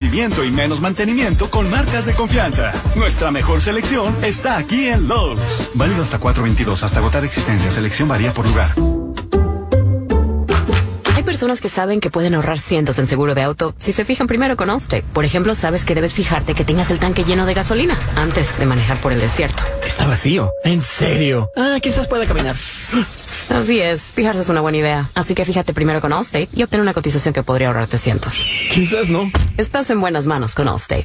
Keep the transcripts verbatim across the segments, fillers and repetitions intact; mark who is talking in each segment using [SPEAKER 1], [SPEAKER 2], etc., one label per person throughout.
[SPEAKER 1] rendimiento y menos mantenimiento con marcas de confianza. Nuestra mejor selección está aquí en Lowe's. Válido hasta cuatro veintidós, hasta agotar existencia. Selección varía por lugar.
[SPEAKER 2] Hay personas que saben que pueden ahorrar cientos en seguro de auto si se fijan primero con Allstate. Por ejemplo, sabes que debes fijarte que tengas el tanque lleno de gasolina antes de manejar por el desierto.
[SPEAKER 3] Está vacío. ¿En serio? Ah, quizás pueda caminar.
[SPEAKER 2] Así es, fijarse es una buena idea. Así que fíjate primero con Allstate y obtén una cotización que podría ahorrarte cientos.
[SPEAKER 3] Quizás no.
[SPEAKER 2] Estás en buenas manos con Allstate.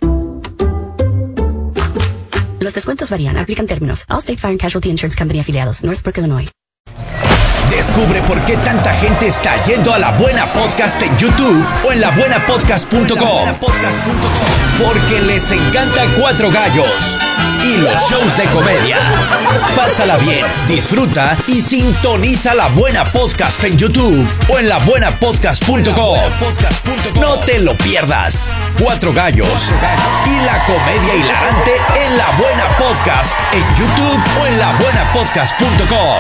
[SPEAKER 4] Los descuentos varían, aplican términos. Allstate Fire and Casualty Insurance Company afiliados, Northbrook, Illinois.
[SPEAKER 5] Descubre por qué tanta gente está yendo a La Buena Podcast en YouTube o en la buena podcast punto com. Porque les encanta Cuatro Gallos y los shows de comedia. Pásala bien, disfruta y sintoniza La Buena Podcast en YouTube o en la buena podcast punto com. No te lo pierdas. Cuatro Gallos y la comedia hilarante en La Buena Podcast en YouTube o en la buena podcast punto com.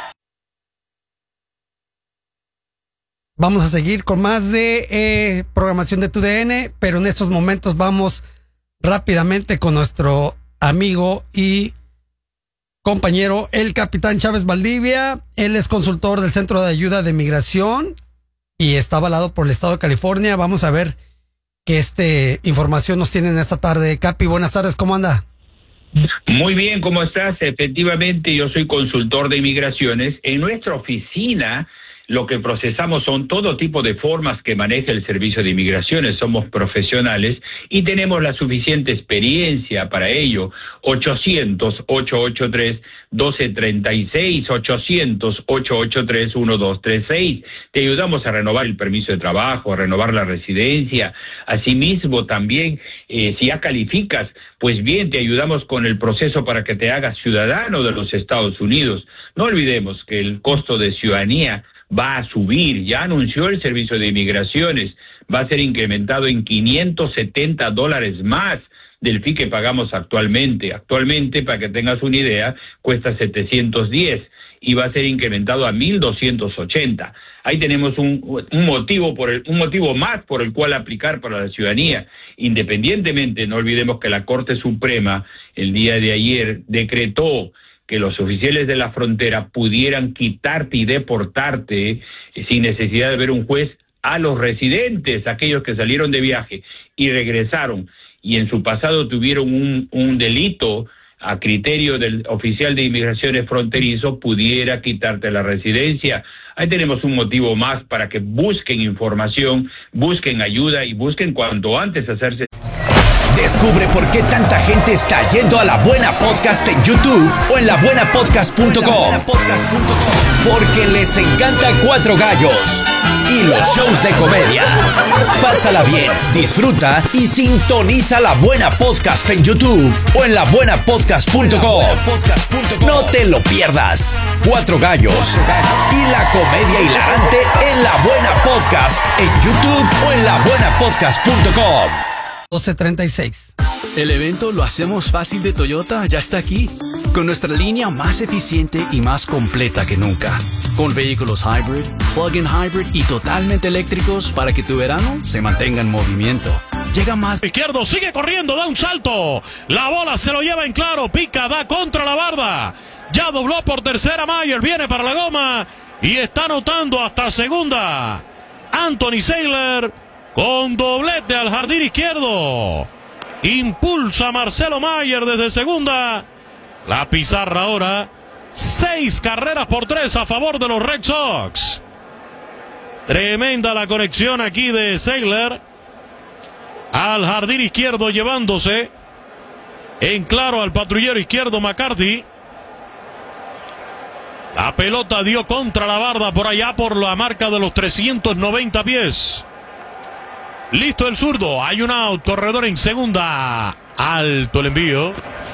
[SPEAKER 6] Vamos a seguir con más de eh, programación de T U D N, pero en estos momentos vamos rápidamente con nuestro amigo y compañero, el capitán Chávez Valdivia. Él es consultor del Centro de Ayuda de Migración y está avalado por el Estado de California. Vamos a ver qué este, información nos tienen esta tarde. Capi, buenas tardes, ¿cómo anda?
[SPEAKER 7] Muy bien, ¿cómo estás? Efectivamente, yo soy consultor de inmigraciones. En nuestra oficina lo que procesamos son todo tipo de formas que maneja el Servicio de Inmigraciones. Somos profesionales y tenemos la suficiente experiencia para ello. ochocientos, ochocientos ochenta y tres, doce treinta y seis, ochocientos, ochocientos ochenta y tres, doce treinta y seis. Te ayudamos a renovar el permiso de trabajo, a renovar la residencia. Asimismo, también, eh, si ya calificas, pues bien, te ayudamos con el proceso para que te hagas ciudadano de los Estados Unidos. No olvidemos que el costo de ciudadanía va a subir. Ya anunció el Servicio de Inmigraciones, va a ser incrementado en quinientos setenta dólares más del fee que pagamos actualmente. Actualmente, para que tengas una idea, cuesta setecientos diez y va a ser incrementado a mil doscientos ochenta. Ahí tenemos un, un motivo por el, un motivo más por el cual aplicar para la ciudadanía. Independientemente, no olvidemos que la Corte Suprema el día de ayer decretó que los oficiales de la frontera pudieran quitarte y deportarte eh, sin necesidad de ver un juez a los residentes, aquellos que salieron de viaje y regresaron y en su pasado tuvieron un, un delito a criterio del oficial de inmigraciones fronterizo, pudiera quitarte la residencia. Ahí tenemos un motivo más para que busquen información, busquen ayuda y busquen cuanto antes hacerse.
[SPEAKER 5] Descubre por qué tanta gente está yendo a La Buena Podcast en YouTube o en la buena podcast punto com. Porque les encanta Cuatro Gallos y los shows de comedia. Pásala bien, disfruta y sintoniza La Buena Podcast en YouTube o en la buena podcast punto com. No te lo pierdas. Cuatro Gallos y la comedia hilarante en La Buena Podcast en YouTube o en la buena podcast punto com.
[SPEAKER 6] doce treinta y seis.
[SPEAKER 8] El evento Lo Hacemos Fácil de Toyota ya está aquí, con nuestra línea más eficiente y más completa que nunca, con vehículos hybrid, plug-in hybrid y totalmente eléctricos para que tu verano se mantenga en movimiento. Llega más.
[SPEAKER 9] Izquierdo sigue corriendo, da un salto, la bola se lo lleva en claro, pica, da contra la barda, ya dobló por tercera Mayer, viene para la goma y está anotando hasta segunda. Anthony Saylor con doblete al jardín izquierdo. Impulsa Marcelo Mayer desde segunda. La pizarra ahora, seis carreras por tres a favor de los Red Sox. Tremenda la conexión aquí de Saylor al jardín izquierdo, llevándose en claro al patrullero izquierdo McCarthy. La pelota dio contra la barda por allá por la marca de los trescientos noventa pies. Listo el zurdo, hay un out, corredor en segunda. Alto el envío.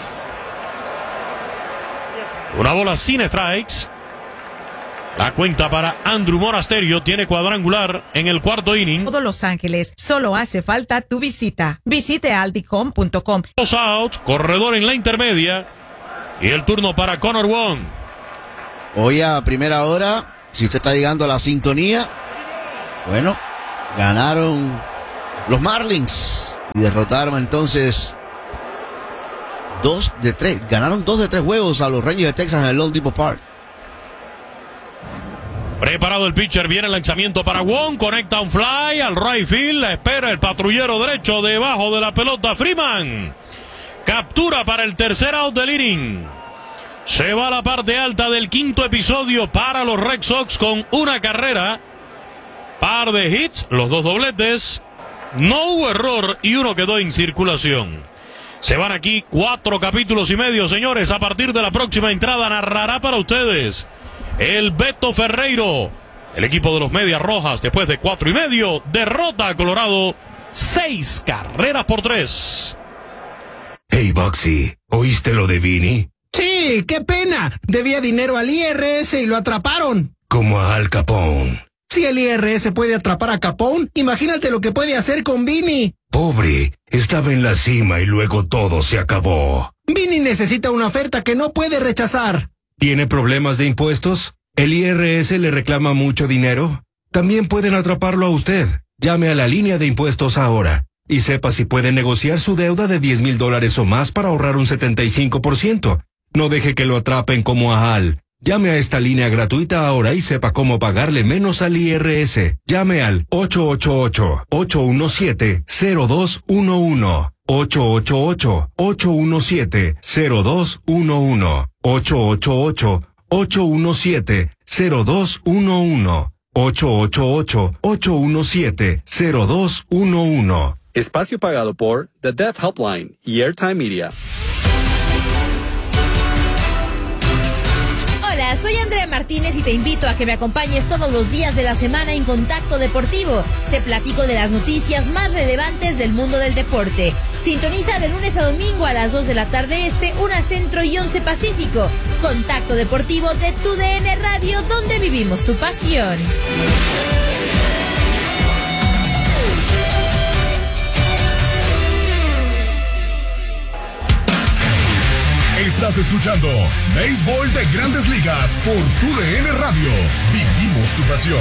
[SPEAKER 9] Una bola sin strikes. La cuenta para Andrew Monasterio, tiene cuadrangular en el cuarto inning.
[SPEAKER 10] Todo Los Ángeles, solo hace falta tu visita. Visite aldicom punto com.
[SPEAKER 9] Dos outs, corredor en la intermedia. Y el turno para Connor Wong.
[SPEAKER 11] Hoy a primera hora, si usted está llegando a la sintonía, bueno, ganaron los Marlins. Y derrotaron entonces dos de tres. Ganaron dos de tres juegos a los Rangers de Texas en el Lone Depot Park.
[SPEAKER 9] Preparado el pitcher, viene el lanzamiento para Wong, conecta un fly al right field, la espera el patrullero derecho debajo de la pelota, Freeman. Captura para el tercer out del inning. Se va a la parte alta del quinto episodio para los Red Sox con una carrera, par de hits, los dos dobletes, no hubo error y uno quedó en circulación. Se van aquí cuatro capítulos y medio, señores. A partir de la próxima entrada narrará para ustedes el Beto Ferreiro. El equipo de los Medias Rojas, después de cuatro y medio, derrota a Colorado seis carreras por tres.
[SPEAKER 12] Hey, Bugsy, ¿oíste lo de Vinny?
[SPEAKER 13] Sí, qué pena. Debía dinero al I R S y lo atraparon.
[SPEAKER 12] Como a Al Capone.
[SPEAKER 13] Si el I R S puede atrapar a Capone, imagínate lo que puede hacer con Vinny.
[SPEAKER 12] Pobre, estaba en la cima y luego todo se acabó.
[SPEAKER 13] Vinny necesita una oferta que no puede rechazar.
[SPEAKER 12] ¿Tiene problemas de impuestos? ¿El I R S le reclama mucho dinero? También pueden atraparlo a usted. Llame a la línea de impuestos ahora y sepa si puede negociar su deuda de diez mil dólares o más para ahorrar un setenta y cinco por ciento. No deje que lo atrapen como a Al. Llame a esta línea gratuita ahora y sepa cómo pagarle menos al I R S. Llame al ocho ocho ocho, ocho uno siete, cero dos uno uno. ocho ocho ocho, ocho uno siete, cero dos uno uno. ocho ocho ocho, ocho uno siete, cero dos uno uno. ocho ocho ocho, ocho uno siete, cero dos uno uno.
[SPEAKER 14] Espacio pagado por The Deaf Helpline y Airtime Media.
[SPEAKER 15] Hola, soy Andrea Martínez y te invito a que me acompañes todos los días de la semana en Contacto Deportivo. Te platico de las noticias más relevantes del mundo del deporte. Sintoniza de lunes a domingo a las dos de la tarde este, una centro y once pacífico. Contacto Deportivo de tu D N Radio, donde vivimos tu pasión.
[SPEAKER 16] Estás escuchando Béisbol de Grandes Ligas por tu D N Radio. Vivimos tu pasión.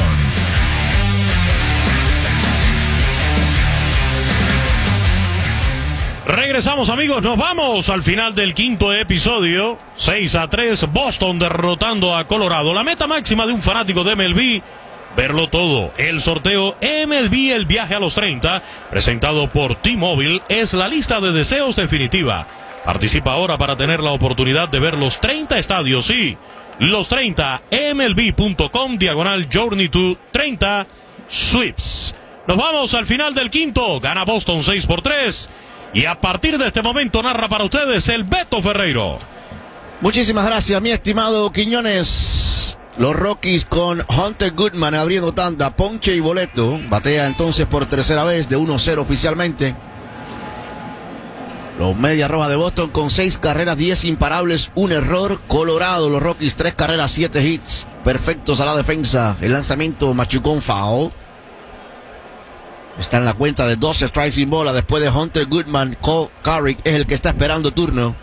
[SPEAKER 9] Regresamos, amigos, nos vamos al final del quinto episodio. seis a tres, Boston derrotando a Colorado. La meta máxima de un fanático de M L B, verlo todo. El sorteo M L B El Viaje a los treinta, presentado por T-Mobile, es la lista de deseos definitiva. Participa ahora para tener la oportunidad de ver los treinta estadios, sí, los treinta, M L B punto com, diagonal Journey to treinta Sweeps. Nos vamos al final del quinto, gana Boston seis por tres, y a partir de este momento narra para ustedes el Beto Ferreiro.
[SPEAKER 11] Muchísimas gracias, mi estimado Quiñones. Los Rockies con Hunter Goodman abriendo tanda, ponche y boleto. Batea entonces por tercera vez de uno cero oficialmente. Los Medias Rojas de Boston con seis carreras, diez imparables, un error. Colorado, los Rockies, tres carreras, siete hits. Perfectos a la defensa. El lanzamiento machucón foul. Está en la cuenta de doce strikes sin bola. Después de Hunter Goodman, Cole Carrick es el que está esperando turno.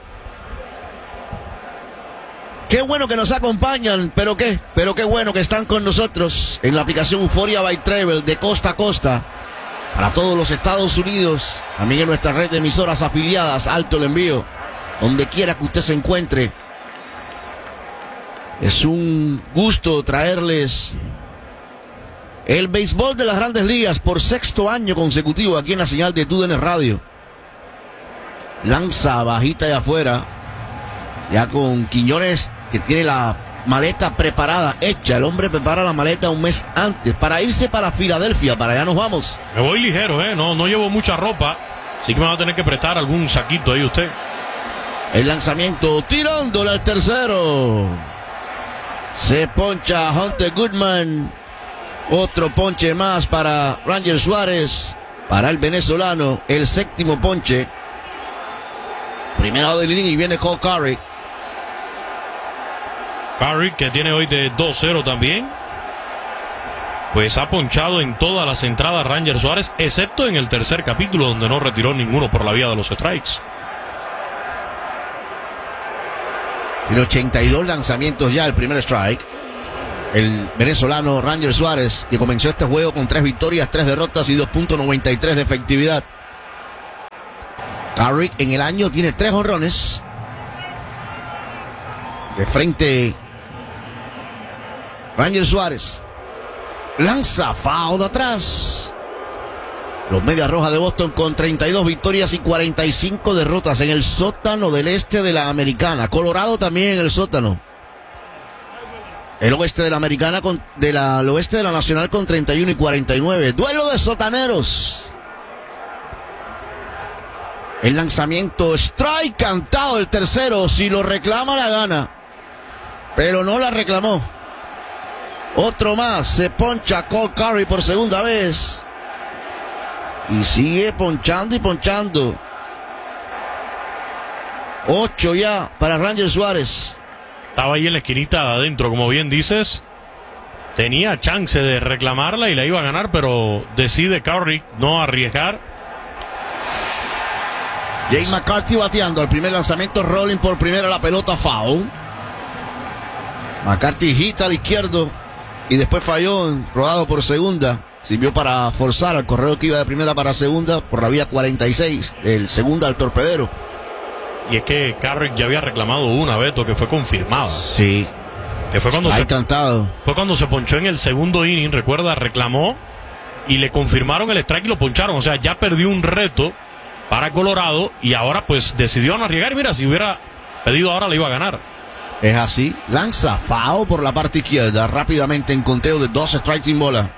[SPEAKER 11] Qué bueno que nos acompañan, pero qué, pero qué bueno que están con nosotros en la aplicación Euphoria by Travel de costa a costa. Para todos los Estados Unidos, también en nuestra red de emisoras afiliadas, alto el envío, donde quiera que usted se encuentre. Es un gusto traerles el béisbol de las Grandes Ligas por sexto año consecutivo aquí en la señal de tu D N Radio. Lanza bajita de afuera, ya con Quiñones que tiene la maleta preparada, hecha. El hombre prepara la maleta un mes antes para irse para Filadelfia. Para allá nos vamos.
[SPEAKER 9] Me voy ligero, eh. No, no llevo mucha ropa. Así que me va a tener que prestar algún saquito ahí usted.
[SPEAKER 11] El lanzamiento tirándole al tercero. Se poncha Hunter Goodman. Otro ponche más para Ranger Suárez. Para el venezolano, el séptimo ponche. Primero del inning y viene Cole Carrick.
[SPEAKER 9] Carrick, que tiene hoy de dos cero también, pues ha ponchado en todas las entradas Ranger Suárez, excepto en el tercer capítulo, donde no retiró ninguno por la vía de los strikes.
[SPEAKER 11] Tiene ochenta y dos lanzamientos ya, el primer strike. el venezolano Ranger Suárez, que comenzó este juego con tres victorias, tres derrotas y dos punto noventa y tres de efectividad. Carrick en el año tiene tres jonrones. De frente, Ranger Suárez lanza foul de atrás. Los Medias Rojas de Boston con treinta y dos victorias y cuarenta y cinco derrotas en el sótano del este de la Americana. Colorado también en el sótano. El oeste de la Americana con, de la, el oeste de la Nacional con treinta y uno y cuarenta y nueve. Duelo de sotaneros. El lanzamiento, strike cantado el tercero. Si lo reclama la gana, pero no la reclamó. Otro más, se poncha Cole Curry por segunda vez. Y sigue ponchando y ponchando. Ocho ya para Ranger Suárez.
[SPEAKER 9] Estaba ahí en la esquinita de adentro, como bien dices. Tenía chance de reclamarla y la iba a ganar, pero decide Curry no arriesgar.
[SPEAKER 11] Jake McCarthy bateando. El primer lanzamiento, rolling por primera, la pelota foul. McCarthy hita al izquierdo y después falló, rodado por segunda. Sirvió para forzar al corredor que iba de primera para segunda por la vía cuarenta y seis, el segunda al torpedero.
[SPEAKER 9] Y es que Carrick ya había reclamado una, Beto, que fue confirmada.
[SPEAKER 11] Sí.
[SPEAKER 9] Que fue cuando
[SPEAKER 11] Está
[SPEAKER 9] se
[SPEAKER 11] encantado.
[SPEAKER 9] Fue cuando se ponchó en el segundo inning, recuerda, reclamó y le confirmaron el strike y lo poncharon. O sea, ya perdió un reto para Colorado y ahora pues decidió no arriesgar. Mira, si hubiera pedido ahora le iba a ganar.
[SPEAKER 11] Es así. Lanza foul por la parte izquierda rápidamente en conteo de dos strikes sin bola.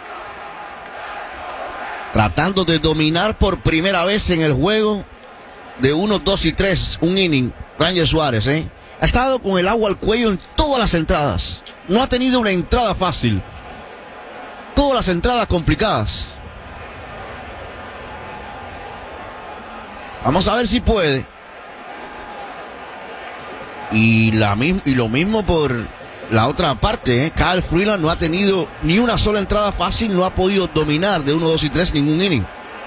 [SPEAKER 11] Tratando de dominar por primera vez en el juego de uno, dos y tres, un inning, Ranger Suárez, ¿eh? Ha estado con el agua al cuello en todas las entradas. No ha tenido una entrada fácil. Todas las entradas complicadas. Vamos a ver si puede. Y, la, y lo mismo por la otra parte, ¿eh? Kyle Freeland no ha tenido ni una sola entrada fácil, no ha podido dominar de uno, dos y tres ningún inning.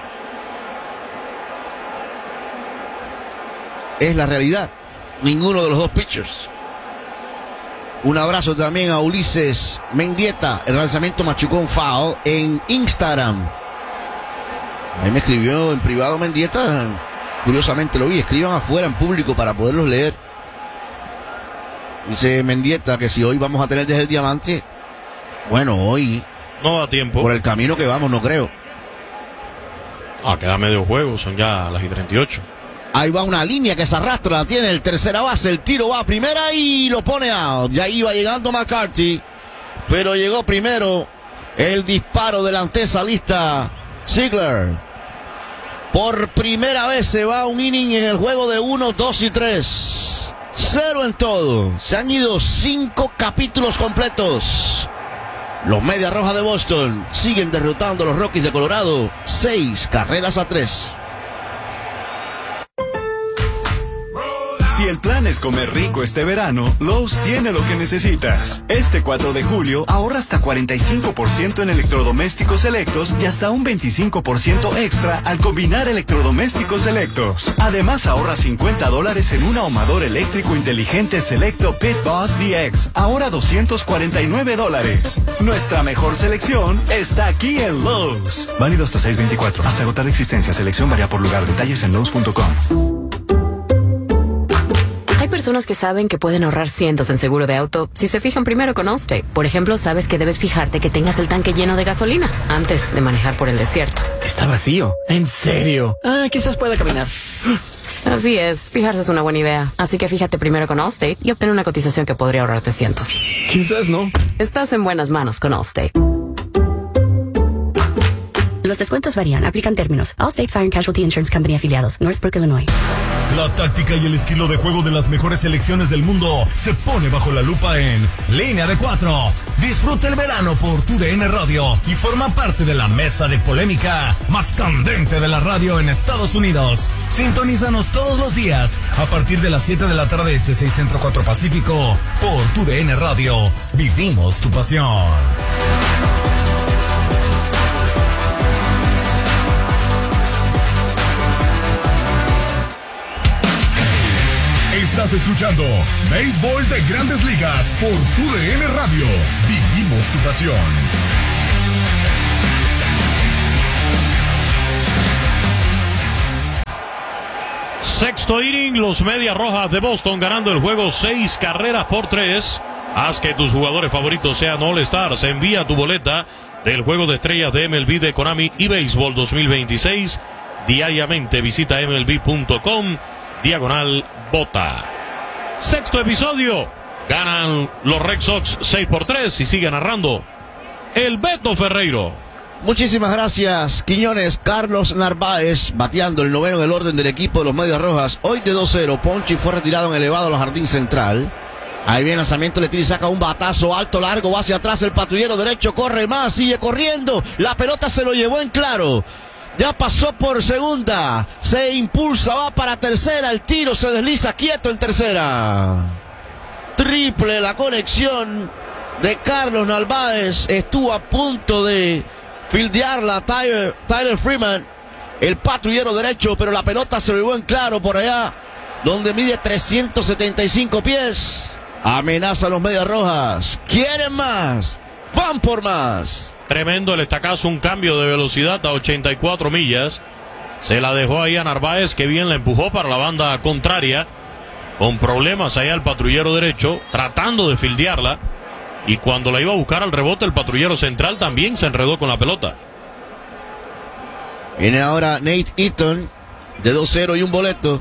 [SPEAKER 11] Es la realidad. Ninguno de los dos pitchers. Un abrazo también a Ulises Mendieta. El lanzamiento machucó un foul en Instagram. Ahí me escribió en privado Mendieta. Curiosamente lo vi. Escriban afuera en público para poderlos leer. Dice Mendieta que si hoy vamos a tener desde el diamante. Bueno, hoy
[SPEAKER 9] no da tiempo.
[SPEAKER 11] Por el camino que vamos, no creo.
[SPEAKER 9] Ah, queda medio juego. Son ya las y treinta y ocho.
[SPEAKER 11] Ahí va una línea que se arrastra, la tiene el tercera base, el tiro va a primera y lo pone out. Ya iba llegando McCarthy, pero llegó primero el disparo del antesalista Ziegler. Por primera vez se va un inning en el juego de uno, dos y tres. Cero en todo. Se han ido cinco capítulos completos. Los Medias Rojas de Boston siguen derrotando a los Rockies de Colorado. Seis carreras a tres.
[SPEAKER 1] Si el plan es comer rico este verano, Lowe's tiene lo que necesitas. Este cuatro de julio ahorra hasta cuarenta y cinco por ciento en electrodomésticos selectos y hasta un veinticinco por ciento extra al combinar electrodomésticos selectos. Además ahorra cincuenta dólares en un ahumador eléctrico inteligente selecto Pit Boss D X, ahora doscientos cuarenta y nueve dólares. Nuestra mejor selección está aquí en Lowe's. Válido hasta seis veinticuatro. Hasta agotar existencia. Selección varía por lugar. Detalles en Lowe's punto com.
[SPEAKER 2] Hay personas que saben que pueden ahorrar cientos en seguro de auto si se fijan primero con Allstate. Por ejemplo, sabes que debes fijarte que tengas el tanque lleno de gasolina antes de manejar por el desierto.
[SPEAKER 3] Está vacío. ¿En serio? Ah, quizás pueda caminar.
[SPEAKER 2] Así es, fijarse es una buena idea. Así que fíjate primero con Allstate y obtén una cotización que podría ahorrarte cientos.
[SPEAKER 3] Quizás no.
[SPEAKER 2] Estás en buenas manos con Allstate.
[SPEAKER 4] Los descuentos varían, aplican términos. Allstate Fire and Casualty Insurance Company afiliados, Northbrook, Illinois.
[SPEAKER 16] La táctica y el estilo de juego de las mejores selecciones del mundo se pone bajo la lupa en Línea de Cuatro. Disfruta el verano por tu D N Radio y forma parte de la mesa de polémica más candente de la radio en Estados Unidos. Sintonízanos todos los días a partir de las siete de la tarde este, seis Centro, cuatro Pacífico por tu D N Radio. Vivimos tu pasión. Estás escuchando Béisbol de Grandes Ligas por Tu D N Radio. Vivimos tu pasión.
[SPEAKER 9] Sexto inning, los Medias Rojas de Boston ganando el juego seis carreras por tres. Haz que tus jugadores favoritos sean All-Stars. Envía tu boleta del juego de estrellas de M L B de Konami y Béisbol dos mil veintiséis. Diariamente visita M L B punto com, diagonal bota. Sexto episodio. Ganan los Red Sox seis por tres y sigue narrando el Beto Ferreiro.
[SPEAKER 11] Muchísimas gracias, Quiñones. Carlos Narváez bateando el noveno del orden del equipo de los Medias Rojas. Hoy de dos cero. Ponchi fue retirado en elevado al jardín central. Ahí viene el lanzamiento, Letiri saca un batazo alto, largo, va hacia atrás el patrullero derecho, corre más, sigue corriendo. La pelota se lo llevó en claro. Ya pasó por segunda. Se impulsa, va para tercera. El tiro se desliza quieto en tercera. Triple la conexión de Carlos Narváez. Estuvo a punto de fildearla Tyler, Tyler Freeman, el patrullero derecho, pero la pelota se lo llevó en claro por allá, donde mide trescientos setenta y cinco pies. Amenaza a los Medias Rojas. ¿Quieren más? Van por más.
[SPEAKER 9] Tremendo el estacazo, un cambio de velocidad a ochenta y cuatro millas. Se la dejó ahí a Narváez, que bien la empujó para la banda contraria. Con problemas allá el patrullero derecho, tratando de fildearla. Y cuando la iba a buscar al rebote, el patrullero central también se enredó con la pelota.
[SPEAKER 11] Viene ahora Nate Eaton, de dos cero y un boleto.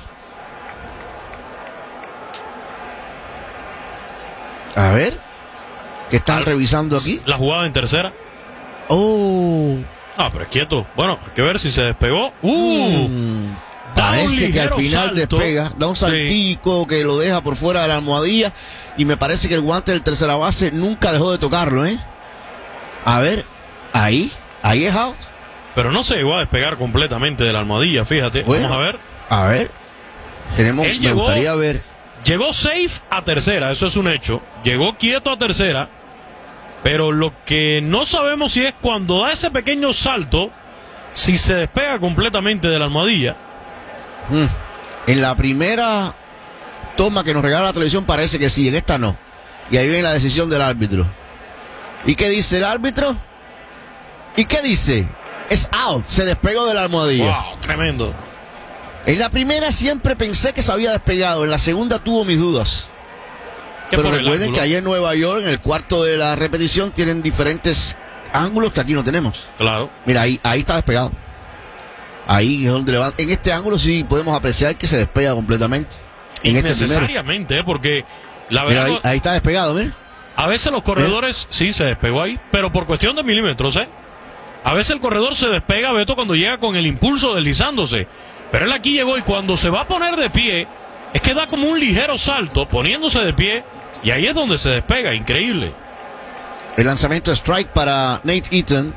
[SPEAKER 11] A ver, ¿qué están Al, revisando aquí?
[SPEAKER 9] La jugada en tercera.
[SPEAKER 11] Oh.
[SPEAKER 9] Ah, pero es quieto. Bueno, hay que ver si se despegó. Uh.
[SPEAKER 11] Mm. Parece que al final salto. despega, da un saltico sí. que lo deja por fuera de la almohadilla. Y me parece que el guante del tercera base nunca dejó de tocarlo, ¿eh? A ver, ahí, ahí es out.
[SPEAKER 9] Pero no se llegó a despegar completamente de la almohadilla, fíjate. Bueno, vamos a ver.
[SPEAKER 11] A ver, tenemos, Él me llegó, gustaría ver.
[SPEAKER 9] Llegó safe a tercera, eso es un hecho. Llegó quieto a tercera. Pero lo que no sabemos si es cuando da ese pequeño salto, si se despega completamente de la almohadilla.
[SPEAKER 11] Mm. En la primera toma que nos regala la televisión parece que sí, en esta no. Y ahí viene la decisión del árbitro. ¿Y qué dice el árbitro? ¿Y qué dice? Es out, se despegó de la almohadilla.
[SPEAKER 9] Wow, tremendo.
[SPEAKER 11] En la primera siempre pensé que se había despegado, en la segunda tuvo mis dudas. Pero recuerden que allá en Nueva York, en el cuarto de la repetición, tienen diferentes ángulos que aquí no tenemos.
[SPEAKER 9] Claro.
[SPEAKER 11] Mira, ahí, ahí está despegado. Ahí es donde le va. En este ángulo sí podemos apreciar que se despega completamente. En
[SPEAKER 9] Innecesariamente, este ¿eh? Porque la
[SPEAKER 11] verdad.
[SPEAKER 9] Mira,
[SPEAKER 11] ahí, ahí está despegado, mira.
[SPEAKER 9] A veces los corredores, ¿Eh? sí, se despegó ahí, pero por cuestión de milímetros, ¿eh? A veces el corredor se despega, Beto, cuando llega con el impulso deslizándose. Pero él aquí llegó y cuando se va a poner de pie, es que da como un ligero salto, poniéndose de pie, y ahí es donde se despega, increíble.
[SPEAKER 11] El lanzamiento de strike para Nate Eaton.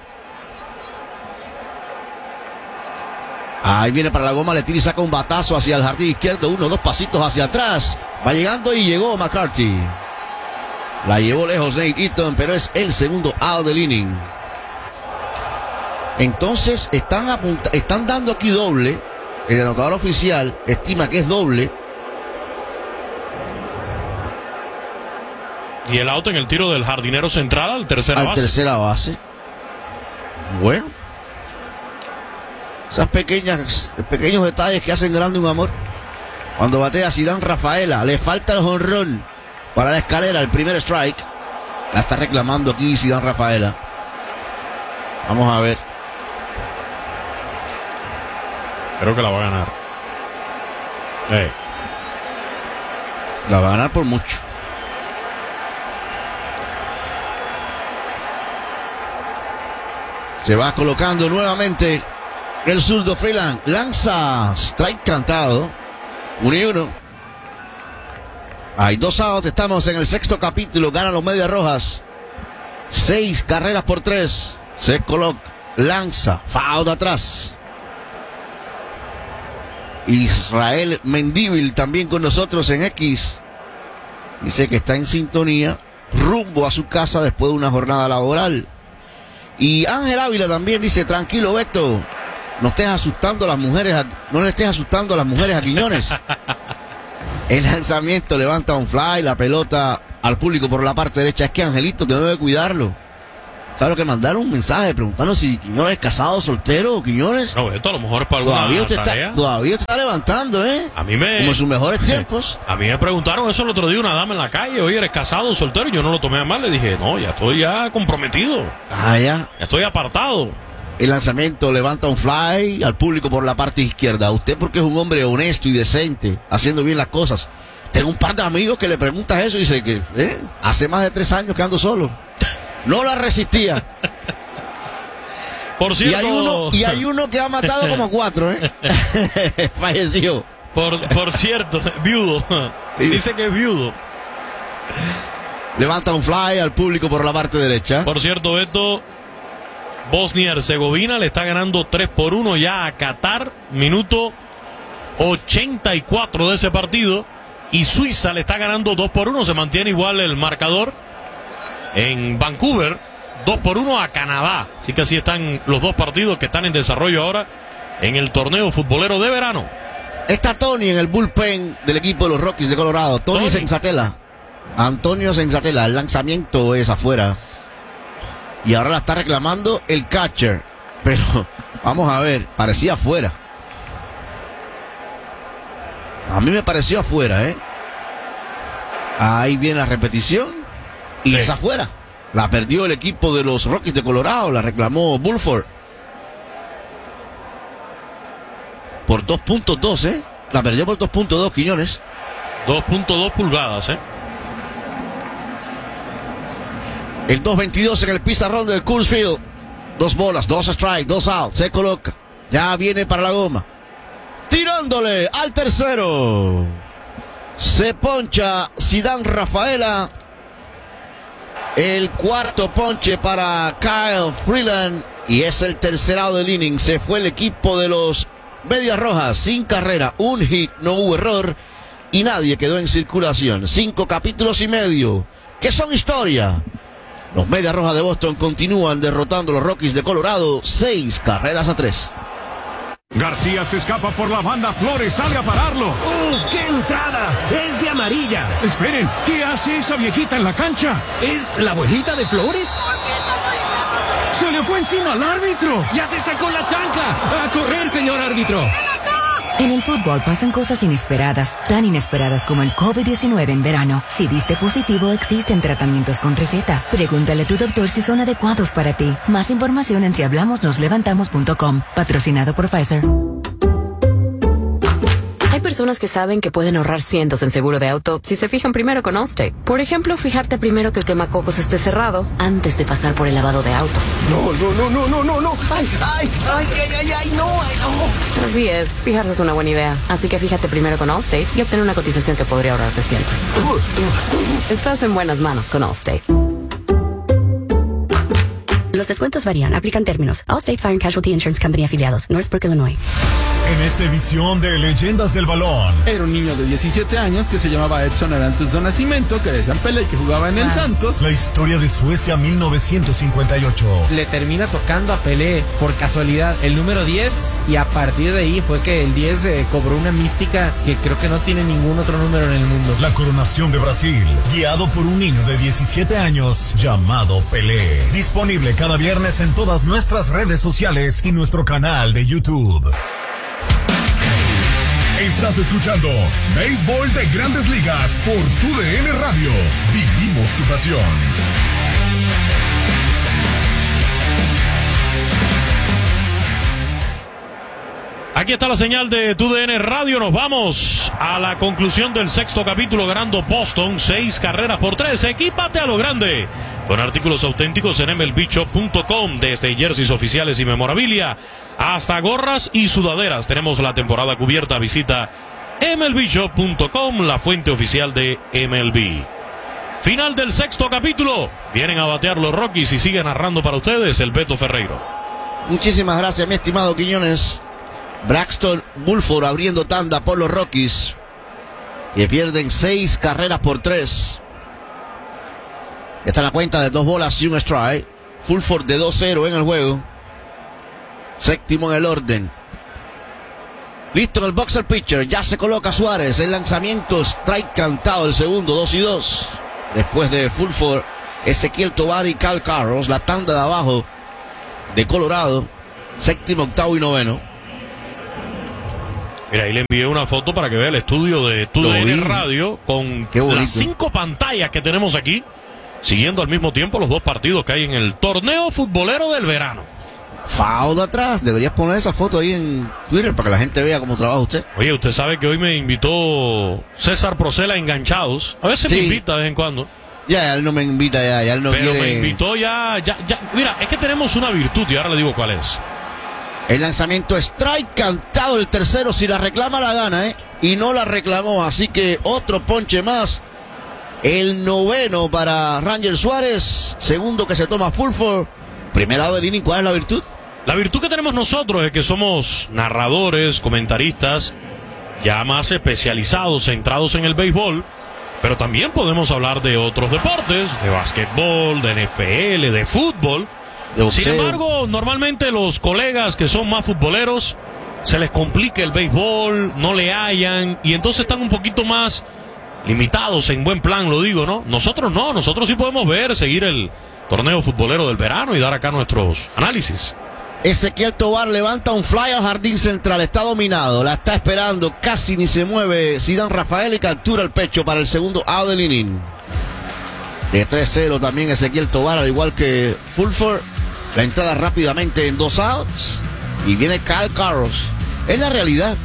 [SPEAKER 11] Ahí viene para la goma, le tira y saca un batazo hacia el jardín izquierdo, uno, dos pasitos hacia atrás. Va llegando y llegó McCarthy. La llevó lejos Nate Eaton, pero es el segundo out del inning. Entonces están, apunta están dando aquí doble. El anotador oficial estima que es doble.
[SPEAKER 9] Y el auto en el tiro del jardinero central al tercera
[SPEAKER 11] al
[SPEAKER 9] base.
[SPEAKER 11] tercera base. Bueno. Esas pequeñas, pequeños detalles que hacen grande un amor. Cuando batea Zidane Rafaela, le falta el jonrón para la escalera, el primer strike. La está reclamando aquí Zidane Rafaela. Vamos a ver.
[SPEAKER 9] Creo que la va a ganar. Hey.
[SPEAKER 11] La va a ganar por mucho. Se va colocando nuevamente el zurdo Freeland. Lanza strike cantado. Uno y uno. Hay dos outs. Estamos en el sexto capítulo. Ganan los Medias Rojas. Seis carreras por tres. Se coloca. Lanza. Foul de atrás. Israel Mendívil también con nosotros en X. Dice que está en sintonía. Rumbo a su casa después de una jornada laboral. Y Ángel Ávila también dice: tranquilo, Beto. No estés asustando a las mujeres. A, no le estés asustando a las mujeres a Quiñones. El lanzamiento levanta un fly, la pelota al público por la parte derecha. Es que Angelito que debe cuidarlo. ¿Sabes lo que mandaron? Un mensaje preguntando si Quiñones es casado, soltero o Quiñones.
[SPEAKER 9] No, esto a lo mejor es para alguna
[SPEAKER 11] Todavía usted,
[SPEAKER 9] tarea.
[SPEAKER 11] está, todavía usted está levantando, ¿eh?
[SPEAKER 9] A mí me...
[SPEAKER 11] Como en sus mejores tiempos.
[SPEAKER 9] A mí me preguntaron eso el otro día una dama en la calle. Oye, ¿eres casado o soltero? Y yo no lo tomé a mal. Le dije, no, ya estoy ya comprometido.
[SPEAKER 11] Ah, ya.
[SPEAKER 9] Ya estoy apartado.
[SPEAKER 11] El lanzamiento levanta un fly al público por la parte izquierda. Usted porque es un hombre honesto y decente, haciendo bien las cosas. Tengo un par de amigos que le preguntan eso y dice que ¿eh? hace más de tres años que ando solo. No la resistía.
[SPEAKER 9] Por cierto...
[SPEAKER 11] Y hay uno, y hay uno que ha matado como cuatro, ¿eh? Falleció.
[SPEAKER 9] Por, por cierto, viudo. Dice que es viudo.
[SPEAKER 11] Levanta un fly al público por la parte derecha.
[SPEAKER 9] Por cierto, esto... Bosnia y Herzegovina le está ganando tres por uno ya a Qatar. Minuto ochenta y cuatro de ese partido. Y Suiza le está ganando dos por uno. Se mantiene igual el marcador en Vancouver. dos por uno a Canadá. Así que así están los dos partidos que están en desarrollo ahora en el torneo futbolero de verano.
[SPEAKER 11] Está Tony en el bullpen del equipo de los Rockies de Colorado. Tony, Tony. Senzatela. Antonio Senzatela. El lanzamiento es afuera. Y ahora la está reclamando el catcher. Pero vamos a ver. Parecía afuera. A mí me pareció afuera, ¿eh? Ahí viene la repetición. Y sí. Es afuera. La perdió el equipo de los Rockies de Colorado. La reclamó Bulford. Por dos punto dos, ¿eh? La perdió por dos punto dos, Quiñones.
[SPEAKER 9] dos punto dos pulgadas, ¿eh?
[SPEAKER 11] El dos veintidós en el pizarrón del Coors Field. Dos bolas, dos strikes, dos outs. Se coloca. Ya viene para la goma. Tirándole al tercero. Se poncha Zidane Rafaela. El cuarto ponche para Kyle Freeland. Y es el tercer out del inning. Se fue el equipo de los Medias Rojas sin carrera. Un hit, no hubo error. Y nadie quedó en circulación. Cinco capítulos y medio que son historia. Los Medias Rojas de Boston continúan derrotando a los Rockies de Colorado. Seis carreras a tres.
[SPEAKER 17] García se escapa por la banda. Flores sale a pararlo.
[SPEAKER 18] ¡Uf, qué entrada! ¡Es de amarilla!
[SPEAKER 17] Esperen, ¿qué hace esa viejita en la cancha?
[SPEAKER 18] ¿Es la abuelita de Flores?
[SPEAKER 17] ¡Se le fue encima al árbitro!
[SPEAKER 18] ¡Ya se sacó la chancla! ¡A correr, señor árbitro!
[SPEAKER 19] En el fútbol pasan cosas inesperadas, tan inesperadas como el COVID diecinueve en verano. Si diste positivo, existen tratamientos con receta. Pregúntale a tu doctor si son adecuados para ti. Más información en si hablamos nos levantamos punto com. Patrocinado por Pfizer.
[SPEAKER 2] Hay personas que saben que pueden ahorrar cientos en seguro de auto si se fijan primero con Allstate. Por ejemplo, fijarte primero que el quemacocos esté cerrado antes de pasar por el lavado de autos.
[SPEAKER 11] No, no, no, no, no, no, no. Ay, ay, ay, ay, ay, ay, no, ay, no.
[SPEAKER 2] Así es, fijarse es una buena idea. Así que fíjate primero con Allstate y obtén una cotización que podría ahorrarte cientos. Estás en buenas manos con Allstate.
[SPEAKER 4] Los descuentos varían, aplican términos. Allstate Fire and Casualty Insurance Company afiliados, Northbrook, Illinois.
[SPEAKER 16] En esta edición de Leyendas del Balón.
[SPEAKER 20] Era un niño de diecisiete años que se llamaba Edson Arantes do Nascimento, que decían Pelé y que jugaba en el Santos.
[SPEAKER 16] La historia de Suecia mil novecientos cincuenta y ocho.
[SPEAKER 21] Le termina tocando a Pelé por casualidad el número diez y a partir de ahí fue que el diez eh, cobró una mística que creo que no tiene ningún otro número en el mundo.
[SPEAKER 16] La coronación de Brasil, guiado por un niño de diecisiete años llamado Pelé. Disponible cada viernes en todas nuestras redes sociales y nuestro canal de YouTube. Estás escuchando Béisbol de Grandes Ligas por Tu D N Radio. Vivimos tu pasión.
[SPEAKER 9] Aquí está la señal de Tu D N Radio. Nos vamos a la conclusión del sexto capítulo ganando Boston seis carreras por tres. Equípate a lo grande con artículos auténticos en M L B shop punto com. Desde jerseys oficiales y memorabilia hasta gorras y sudaderas. Tenemos la temporada cubierta. Visita M L B shop punto com, la fuente oficial de M L B. Final del sexto capítulo. Vienen a batear los Rockies y sigue narrando para ustedes el Beto Ferreiro.
[SPEAKER 11] Muchísimas gracias, mi estimado Quiñones. Braxton Bulford abriendo tanda por los Rockies, que pierden seis carreras por tres. Está la cuenta de dos bolas y un strike. Fulford de dos cero en el juego. Séptimo en el orden. Listo en el boxer pitcher. Ya se coloca Suárez. El lanzamiento, strike cantado. El segundo, dos y dos. Después de Fulford, Ezequiel Tovar y Cal Carros. La tanda de abajo de Colorado. Séptimo, octavo y noveno.
[SPEAKER 9] Mira, ahí le envié una foto para que vea el estudio de T U D N Radio con las cinco pantallas que tenemos aquí, siguiendo al mismo tiempo los dos partidos que hay en el torneo futbolero del verano.
[SPEAKER 11] Foul de atrás, deberías poner esa foto ahí en Twitter para que la gente vea cómo trabaja usted.
[SPEAKER 9] Oye, usted sabe que hoy me invitó César Procela a Enganchados. A veces sí me invita de vez en cuando.
[SPEAKER 11] Ya, él no me invita ya, ya él no
[SPEAKER 9] Pero
[SPEAKER 11] quiere.
[SPEAKER 9] me invitó ya, ya, ya. Mira, es que tenemos una virtud y ahora le digo cuál es.
[SPEAKER 11] El lanzamiento strike cantado, el tercero, si la reclama la gana, ¿eh? Y no la reclamó, así que otro ponche más. El noveno para Ranger Suárez, segundo que se toma Fulford. Primer lado del inning, ¿cuál es la virtud?
[SPEAKER 9] La virtud que tenemos nosotros es que somos narradores, comentaristas, ya más especializados, centrados en el béisbol, pero también podemos hablar de otros deportes, de básquetbol, de N F L, de fútbol. Sin embargo, normalmente los colegas que son más futboleros se les complica el béisbol, no le hallan y entonces están un poquito más limitados en buen plan, lo digo, ¿no? Nosotros no, nosotros sí podemos ver, seguir el torneo futbolero del verano y dar acá nuestros análisis.
[SPEAKER 11] Ezequiel Tovar levanta un fly al jardín central, está dominado, la está esperando, casi ni se mueve Zidane Rafael y captura el pecho para el segundo out del inning. De tres cero también Ezequiel Tovar, al igual que Fulford. La entrada rápidamente en dos outs. Y viene Kyle Carros. Es la realidad.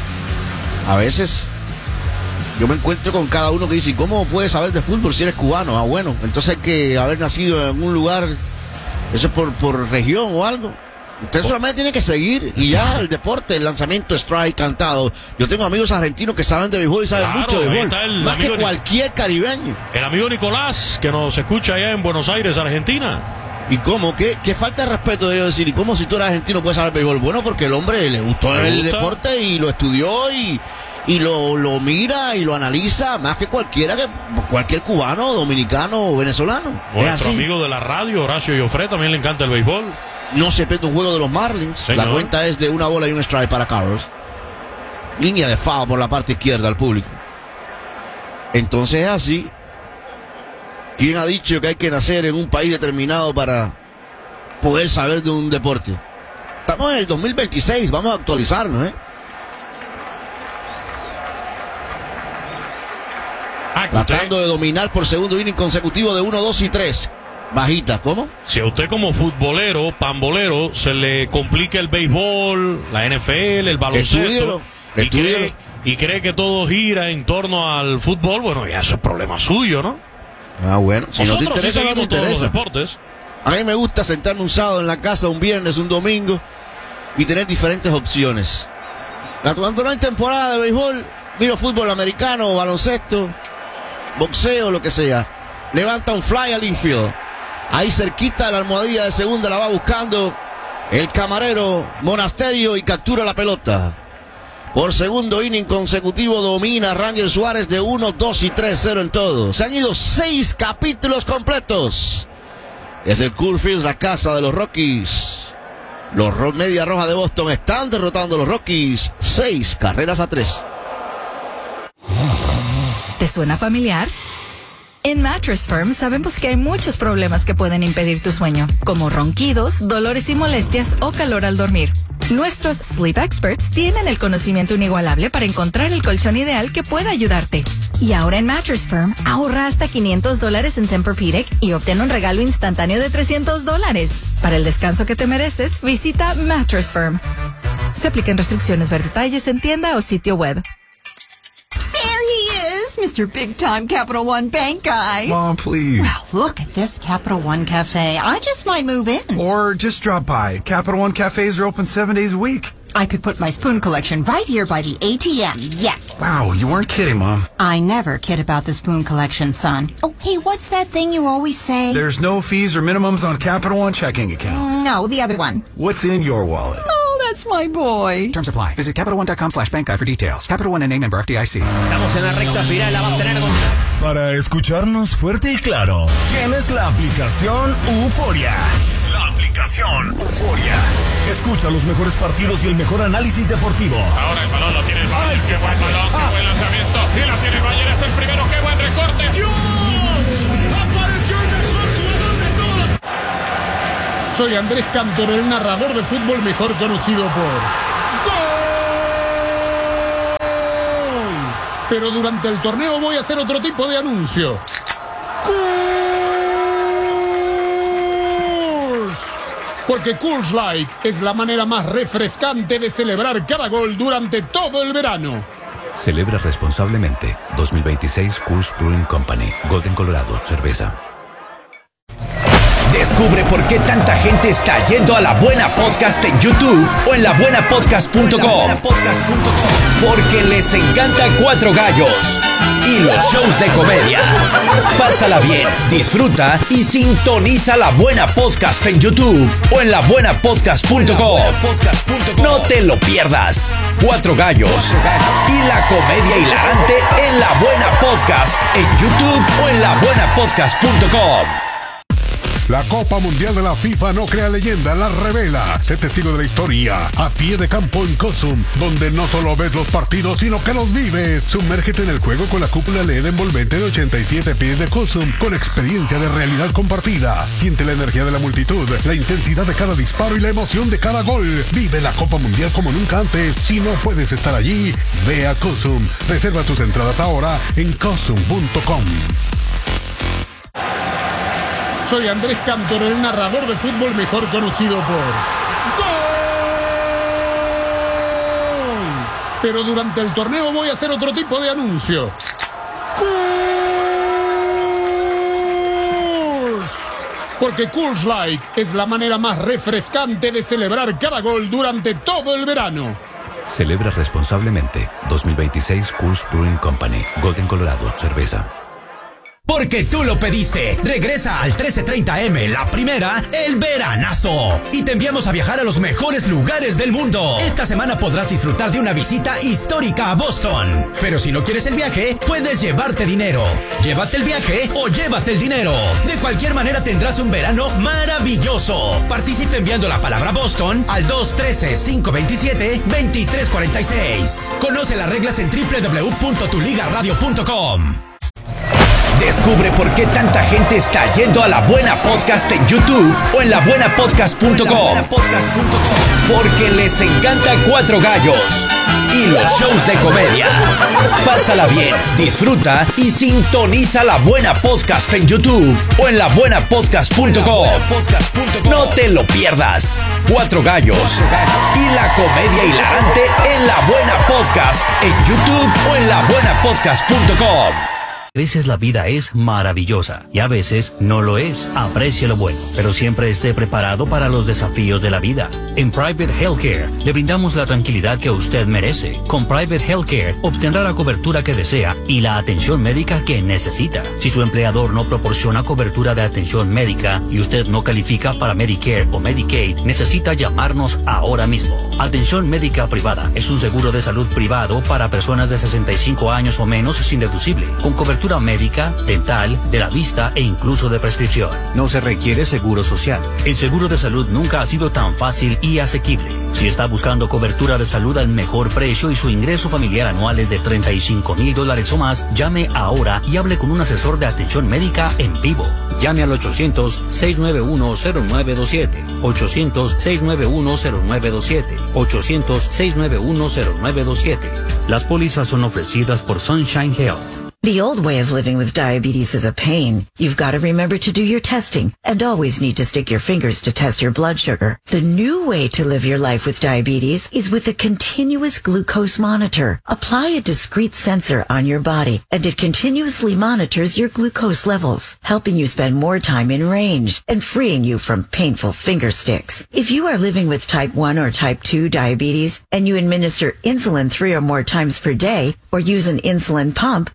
[SPEAKER 11] A veces yo me encuentro con cada uno que dice, ¿cómo puedes saber de fútbol si eres cubano? Ah, bueno, entonces hay que haber nacido en un lugar, eso es por, por región o algo. Usted solamente tiene que seguir y ya el deporte, el lanzamiento, strike, cantado. Yo tengo amigos argentinos que saben de béisbol y saben
[SPEAKER 9] Claro,
[SPEAKER 11] mucho de
[SPEAKER 9] ahí
[SPEAKER 11] béisbol.
[SPEAKER 9] está el
[SPEAKER 11] Más que
[SPEAKER 9] amigo Ni-
[SPEAKER 11] cualquier caribeño.
[SPEAKER 9] El amigo Nicolás, que nos escucha allá en Buenos Aires, Argentina.
[SPEAKER 11] ¿Y cómo? ¿Qué, qué falta de respeto de yo decir? ¿Y cómo si tú eres argentino puedes saber béisbol? Bueno, porque el hombre le gustó
[SPEAKER 9] ¿Le
[SPEAKER 11] el
[SPEAKER 9] gusta?
[SPEAKER 11] deporte y lo estudió y, y lo, lo mira y lo analiza más que cualquiera, que cualquier cubano, dominicano o venezolano. Es
[SPEAKER 9] Nuestro
[SPEAKER 11] así.
[SPEAKER 9] amigo de la radio, Horacio Joffre, también le encanta el béisbol.
[SPEAKER 11] No se pierde un juego de los Marlins.
[SPEAKER 9] Señor.
[SPEAKER 11] La cuenta es de una bola y un strike para Carlos. Línea de foul por la parte izquierda al público. Entonces es así. ¿Quién ha dicho que hay que nacer en un país determinado para poder saber de un deporte? Estamos en el dos mil veintiséis, vamos a actualizarnos, ¿eh?
[SPEAKER 9] Ah,
[SPEAKER 11] Tratando de dominar por segundo inning consecutivo de uno, dos y tres. Bajita, ¿cómo?
[SPEAKER 9] Si a usted como futbolero, pambolero, se le complica el béisbol, la N F L, el baloncesto,
[SPEAKER 11] Estúdielo,
[SPEAKER 9] y
[SPEAKER 11] estúdielo.
[SPEAKER 9] cree, y cree que todo gira en torno al fútbol, bueno, ya eso es problema suyo, ¿no?
[SPEAKER 11] Ah, bueno. Si no te
[SPEAKER 9] Nosotros
[SPEAKER 11] interesa,
[SPEAKER 9] sí
[SPEAKER 11] no te
[SPEAKER 9] seguimos todos los
[SPEAKER 11] interesa.
[SPEAKER 9] deportes.
[SPEAKER 11] A mí me gusta sentarme un sábado en la casa, un viernes, un domingo y tener diferentes opciones. Cuando no hay temporada de béisbol, miro fútbol americano, baloncesto, boxeo, lo que sea. Levanta un fly al infield. Ahí cerquita de la almohadilla de segunda la va buscando el camarero Monasterio y captura la pelota. Por segundo inning consecutivo domina Ranger Suárez de uno, dos y tres cero en todo. Se han ido seis capítulos completos. Desde el Coors Field, la casa de los Rockies. Los Ro- Media Roja de Boston están derrotando a los Rockies seis carreras a tres.
[SPEAKER 7] ¿Te suena familiar? En Mattress Firm sabemos que hay muchos problemas que pueden impedir tu sueño, como ronquidos, dolores y molestias o calor al dormir. Nuestros Sleep Experts tienen el conocimiento inigualable para encontrar el colchón ideal que pueda ayudarte. Y ahora en Mattress Firm, ahorra hasta quinientos dólares en Tempur-Pedic y obtén un regalo instantáneo de trescientos dólares. Para el descanso que te mereces, visita Mattress Firm. Se aplican restricciones, ver detalles en tienda o sitio web.
[SPEAKER 22] There he is, Mister Big Time Capital One Bank guy.
[SPEAKER 23] Mom, please.
[SPEAKER 22] Well, look at this Capital One Cafe. I just might move in.
[SPEAKER 23] Or just drop by. Capital One cafes are open seven days a week.
[SPEAKER 22] I could put my spoon collection right here by the A T M. Yes.
[SPEAKER 23] Wow, you weren't kidding, Mom.
[SPEAKER 22] I never kid about the spoon collection, son. Oh, hey, what's that thing you always say?
[SPEAKER 23] There's no fees or minimums on Capital One checking accounts.
[SPEAKER 22] No, the other one.
[SPEAKER 23] What's in your wallet?
[SPEAKER 22] Oh, that's my boy.
[SPEAKER 24] Terms apply. Visit CapitalOne.com slash bank guide for details. Capital One N A member F D I C.
[SPEAKER 5] Estamos en la recta final, la va a obtener con...
[SPEAKER 16] Para escucharnos fuerte y claro, tienes la aplicación Euforia. La aplicación Estación Euforia. Escucha los mejores partidos y el mejor análisis deportivo.
[SPEAKER 9] Ahora el balón lo tiene el Bayern. Qué buen balón, qué buen lanzamiento. Y la tiene el Bayern, es el primero. Qué buen recorte.
[SPEAKER 6] ¡Dios! ¡Apareció el mejor jugador de todos!
[SPEAKER 8] Soy Andrés Cantor, el narrador de fútbol mejor conocido por... ¡Gol! Pero durante el torneo voy a hacer otro tipo de anuncio. Porque Coors Light es la manera más refrescante de celebrar cada gol durante todo el verano.
[SPEAKER 10] Celebra responsablemente. dos mil veintiséis Coors Brewing Company. Golden, Colorado. Cerveza.
[SPEAKER 5] Descubre por qué tanta gente está yendo a La Buena Podcast en YouTube o en la buena podcast punto com. Porque les encanta Cuatro Gallos y los shows de comedia. Pásala bien, disfruta y sintoniza La Buena Podcast en YouTube o en la buena podcast punto com. No te lo pierdas. Cuatro Gallos y la comedia hilarante en La Buena Podcast en YouTube o en la buena podcast punto com.
[SPEAKER 13] La Copa Mundial de la FIFA no crea leyenda, la revela. Sé testigo de la historia, a pie de campo en Cosum, donde no solo ves los partidos, sino que los vives. Sumérgete en el juego con la cúpula L E D envolvente de ochenta y siete pies de Cosum, con experiencia de realidad compartida. Siente la energía de la multitud, la intensidad de cada disparo y la emoción de cada gol. Vive la Copa Mundial como nunca antes. Si no puedes estar allí, ve a Cosum. Reserva tus entradas ahora en cosum punto com.
[SPEAKER 8] Soy Andrés Cantor, el narrador de fútbol mejor conocido por... ¡Gol! Pero durante el torneo voy a hacer otro tipo de anuncio. ¡Coors! Porque Coors Light es la manera más refrescante de celebrar cada gol durante todo el verano.
[SPEAKER 10] Celebra responsablemente. dos mil veintiséis Coors Brewing Company. Golden, Colorado. Cerveza.
[SPEAKER 5] Porque tú lo pediste. Regresa al trece treinta eme, la primera, el veranazo. Y te enviamos a viajar a los mejores lugares del mundo. Esta semana podrás disfrutar de una visita histórica a Boston. Pero si no quieres el viaje, puedes llevarte dinero. Llévate el viaje o llévate el dinero. De cualquier manera tendrás un verano maravilloso. Participe enviando la palabra Boston al dos uno tres, cinco dos siete, dos tres cuatro seis. Conoce las reglas en doble u doble u doble u punto tu liga radio punto com. Descubre por qué tanta gente está yendo a La Buena Podcast en YouTube o en la buena podcast punto com. Porque les encanta Cuatro Gallos y los shows de comedia. Pásala bien, disfruta y sintoniza La Buena Podcast en YouTube o en la buena podcast punto com. No te lo pierdas. Cuatro Gallos y la comedia hilarante en La Buena Podcast en YouTube o en la buena podcast punto com.
[SPEAKER 25] A veces la vida es maravillosa y a veces no lo es. Aprecie lo bueno, pero siempre esté preparado para los desafíos de la vida. En Private Healthcare le brindamos la tranquilidad que usted merece. Con Private Healthcare obtendrá la cobertura que desea y la atención médica que necesita. Si su empleador no proporciona cobertura de atención médica y usted no califica para Medicare o Medicaid, necesita llamarnos ahora mismo. Atención médica privada es un seguro de salud privado para personas de sesenta y cinco años o menos sin deducible, con cobertura médica, dental, de la vista e incluso de prescripción. No se requiere seguro social. El seguro de salud nunca ha sido tan fácil y asequible. Si está buscando cobertura de salud al mejor precio y su ingreso familiar anual es de treinta y cinco mil dólares o más, llame ahora y hable con un asesor de atención médica en vivo. Llame al ochocientos, seis nueve uno, cero nueve dos siete, ochocientos, seis nueve uno, cero nueve dos siete, ochocientos, seis nueve uno, cero nueve dos siete. Las pólizas son ofrecidas por Sunshine Health.
[SPEAKER 26] The old way of living with diabetes is a pain. You've got to remember to do your testing and always need to stick your fingers to test your blood sugar. The new way to live your life with diabetes is with a continuous glucose monitor. Apply a discrete sensor on your body and it continuously monitors your glucose levels, helping you spend more time in range and freeing you from painful finger sticks. If you are living with type one or type two diabetes and you administer insulin three or more times per day or use an insulin pump, you must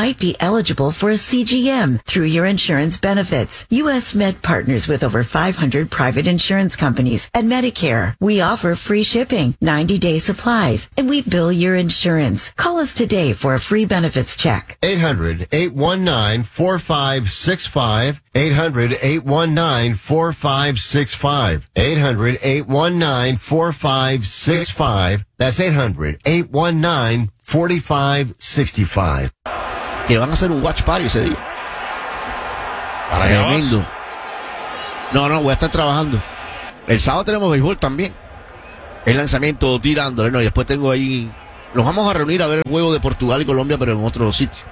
[SPEAKER 26] might be eligible for a C G M through your insurance benefits. U S Med partners with over five hundred private insurance companies and Medicare. We offer free shipping, ninety day supplies, and we bill your insurance. Call us today for a free benefits check.
[SPEAKER 1] eight hundred, eight one nine, four five six five. eight hundred, eight one nine, four five six five. eight hundred, eight one nine, four five six five. That's eight hundred, eight one nine, four five six five.
[SPEAKER 11] Que van a hacer un watch party ese día.
[SPEAKER 9] Para allá
[SPEAKER 11] Tremendo.
[SPEAKER 9] vas.
[SPEAKER 11] No, no, voy a estar trabajando. El sábado tenemos béisbol también. El lanzamiento tirándole, no, y después tengo ahí. Nos vamos a reunir a ver el juego de Portugal y Colombia, pero en otro sitio.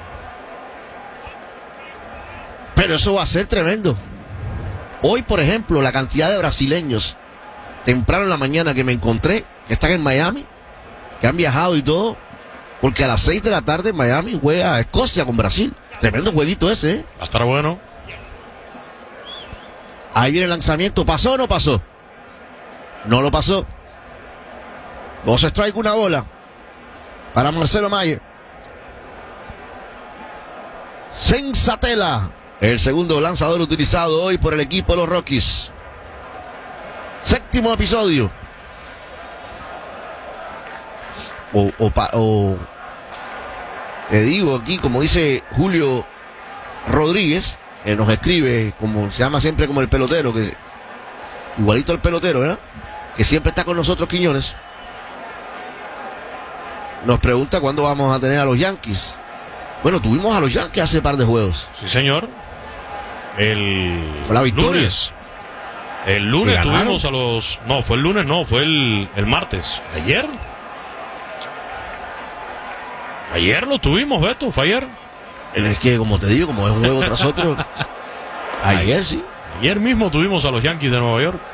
[SPEAKER 11] Pero eso va a ser tremendo. Hoy, por ejemplo, la cantidad de brasileños temprano en la mañana que me encontré, que están en Miami, que han viajado y todo, porque a las seis de la tarde en Miami juega Escocia con Brasil. Tremendo jueguito ese, ¿eh?
[SPEAKER 9] Va a estar bueno.
[SPEAKER 11] Ahí viene el lanzamiento. ¿Pasó o no pasó? No lo pasó. Dos strikes, una bola para Marcelo Mayer. Senzatela, el segundo lanzador utilizado hoy por el equipo de los Rockies. Séptimo episodio. O, o, o te digo aquí, como dice Julio Rodríguez, que nos escribe, como se llama siempre como el pelotero, que igualito el pelotero, ¿verdad? Que siempre está con nosotros, Quiñones. Nos pregunta cuándo vamos a tener a los Yankees. Bueno, tuvimos a los Yankees hace par de juegos.
[SPEAKER 9] Sí, señor. El
[SPEAKER 11] Fue la victoria.
[SPEAKER 9] lunes. El lunes tuvimos a los... No, fue el lunes, no, fue el, el martes. ¿Ayer? Ayer lo tuvimos, Beto, fue ayer.
[SPEAKER 11] Es que, como te digo, como es un juego tras otro. Ayer sí.
[SPEAKER 9] Ayer mismo tuvimos a los Yankees de Nueva York.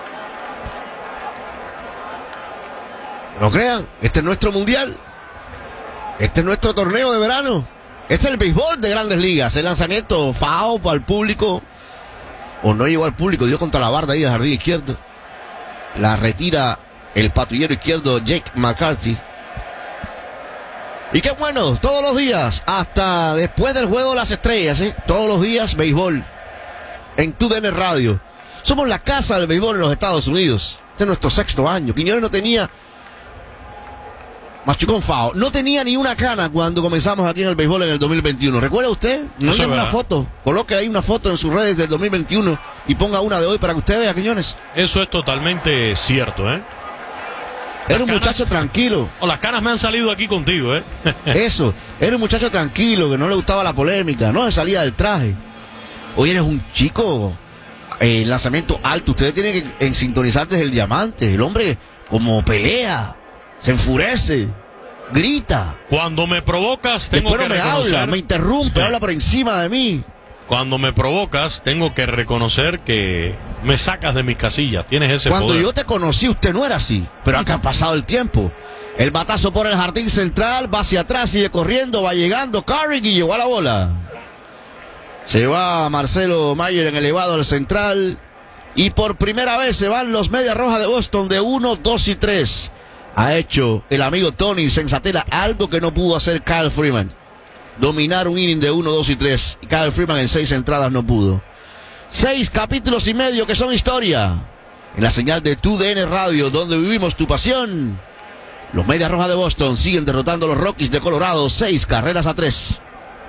[SPEAKER 11] No crean, este es nuestro mundial. Este es nuestro torneo de verano. Este es el béisbol de Grandes Ligas. El lanzamiento foul para el público. O no llegó al público, dio contra la barda ahí de jardín izquierdo. La retira el patrullero izquierdo Jake McCarthy. Y qué bueno, todos los días, hasta después del juego de las estrellas, ¿eh? Todos los días, béisbol. En tu D N Radio. Somos la casa del béisbol en los Estados Unidos. Este es nuestro sexto año. Quiñones no tenía... Machucón Fao, no tenía ni una cana cuando comenzamos aquí en el béisbol en el dos mil veintiuno. ¿Recuerda usted? No hay una foto. Coloque ahí una foto en sus redes del dos mil veintiuno y ponga una de hoy para que usted vea, Quiñones.
[SPEAKER 9] Eso es totalmente cierto, ¿eh?
[SPEAKER 11] Era un muchacho tranquilo.
[SPEAKER 9] O las canas me han salido aquí contigo, ¿eh?
[SPEAKER 11] Eso, era un muchacho tranquilo, que no le gustaba la polémica, no se salía del traje. Hoy eres un chico, eh, lanzamiento alto. Usted tiene que en, sintonizar desde el diamante. El hombre como pelea, se enfurece, grita.
[SPEAKER 9] Cuando me provocas, tengo
[SPEAKER 11] Después
[SPEAKER 9] que
[SPEAKER 11] no me
[SPEAKER 9] reconocer...
[SPEAKER 11] habla, me interrumpe, habla por encima de mí.
[SPEAKER 9] Cuando me provocas, tengo que reconocer que me sacas de mis casillas. Tienes ese
[SPEAKER 11] Cuando
[SPEAKER 9] poder.
[SPEAKER 11] yo te conocí, usted no era así. Pero acá ha pasado el tiempo. El batazo por el jardín central, va hacia atrás, sigue corriendo, va llegando Carrick y llegó a la bola. Se va Marcelo Mayer en elevado al central. Y por primera vez se van los Medias Rojas de Boston de uno, dos y tres. Ha hecho el amigo Tony Senzatela algo que no pudo hacer Kyle Freeman. Dominar un inning de uno, dos y tres. Y Kyle Freeman en seis entradas no pudo. Seis capítulos y medio que son historia. En la señal de tu D N Radio, donde vivimos tu pasión. Los Medias Rojas de Boston siguen derrotando a los Rockies de Colorado. Seis carreras a tres.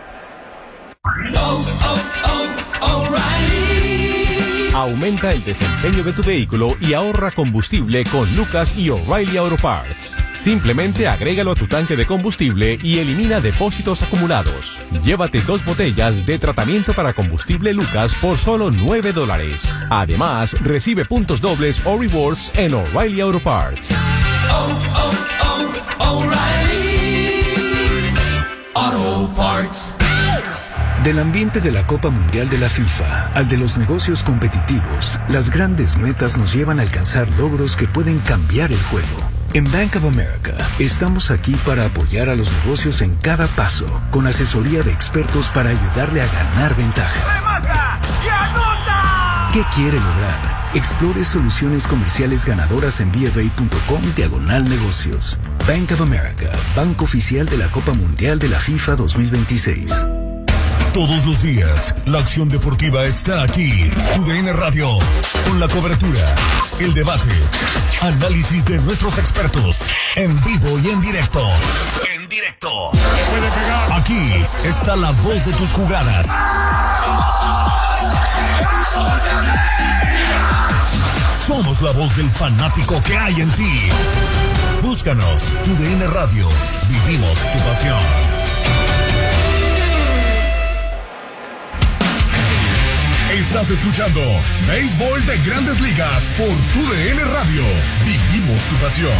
[SPEAKER 18] Oh, oh, oh, O'Reilly.
[SPEAKER 3] Aumenta el desempeño de tu vehículo y ahorra combustible con Lucas y O'Reilly Auto Parts. Simplemente agrégalo a tu tanque de combustible y elimina depósitos acumulados. Llévate dos botellas de tratamiento para combustible Lucas por solo nueve dólares. Además, recibe puntos dobles o rewards en O'Reilly Auto Parts.
[SPEAKER 18] Oh, oh, oh, O'Reilly Auto Parts.
[SPEAKER 12] Del ambiente de la Copa Mundial de la FIFA al de los negocios competitivos, las grandes metas nos llevan a alcanzar logros que pueden cambiar el juego. En Bank of America, estamos aquí para apoyar a los negocios en cada paso, con asesoría de expertos para ayudarle a ganar ventaja. ¿Qué quiere lograr? Explore soluciones comerciales ganadoras en b f a punto com diagonal negocios. Bank of America, banco oficial de la Copa Mundial de la FIFA dos mil veintiséis.
[SPEAKER 16] Todos los días, la acción deportiva está aquí. Tu D N Radio, con la cobertura, el debate, análisis de nuestros expertos, en vivo y en directo. En directo. Aquí está la voz de tus jugadas. Somos la voz del fanático que hay en ti. Búscanos, Tu D N Radio. Vivimos tu pasión. Estás escuchando Béisbol de Grandes Ligas por Tu D N Radio. Vivimos tu pasión.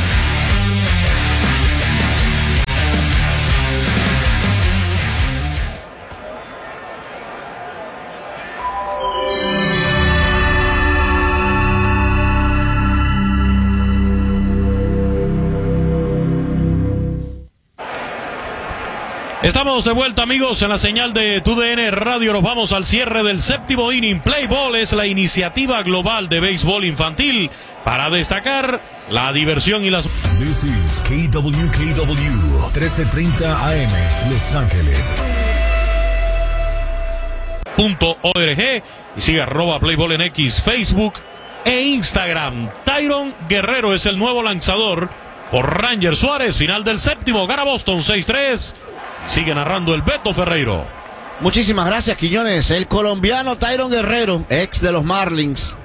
[SPEAKER 9] Estamos de vuelta, amigos, en la señal de Tu D N Radio. Nos vamos al cierre del séptimo inning. Play Ball es la iniciativa global de béisbol infantil para destacar la diversión y las...
[SPEAKER 16] This is K W K W, trece treinta A M, Los Ángeles.
[SPEAKER 9] Punto .org y sigue arroba Playball en X, Facebook e Instagram. Tyron Guerrero es el nuevo lanzador por Ranger Suárez. Final del séptimo, gana Boston seis tres. Sigue narrando el Beto Ferreiro.
[SPEAKER 11] Muchísimas gracias, Quiñones. El colombiano Tyron Guerrero, ex de los Marlins.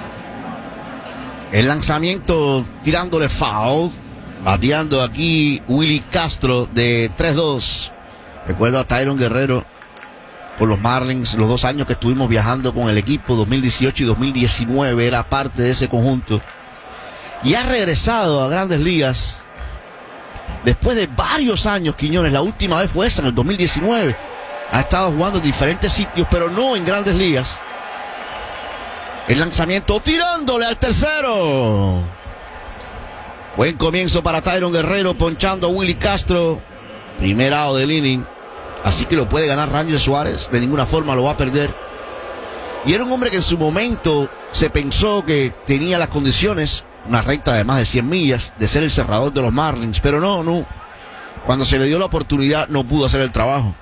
[SPEAKER 11] El lanzamiento tirándole foul. Bateando aquí Willy Castro de tres dos. Recuerdo a Tyron Guerrero por los Marlins, los dos años que estuvimos viajando con el equipo, dos mil dieciocho y dos mil diecinueve. Era parte de ese conjunto. Y ha regresado a Grandes Ligas después de varios años, Quiñones. La última vez fue esa, en el dos mil diecinueve. Ha estado jugando en diferentes sitios, pero no en Grandes Ligas. El lanzamiento tirándole al tercero. Buen comienzo para Tyron Guerrero, ponchando a Willy Castro. Primer out del inning. Así que lo puede ganar Ranger Suárez. De ninguna forma lo va a perder. Y era un hombre que en su momento se pensó que tenía las condiciones, una recta de más de cien millas, de ser el cerrador de los Marlins, pero no, no. Cuando se le dio la oportunidad no pudo hacer el trabajo.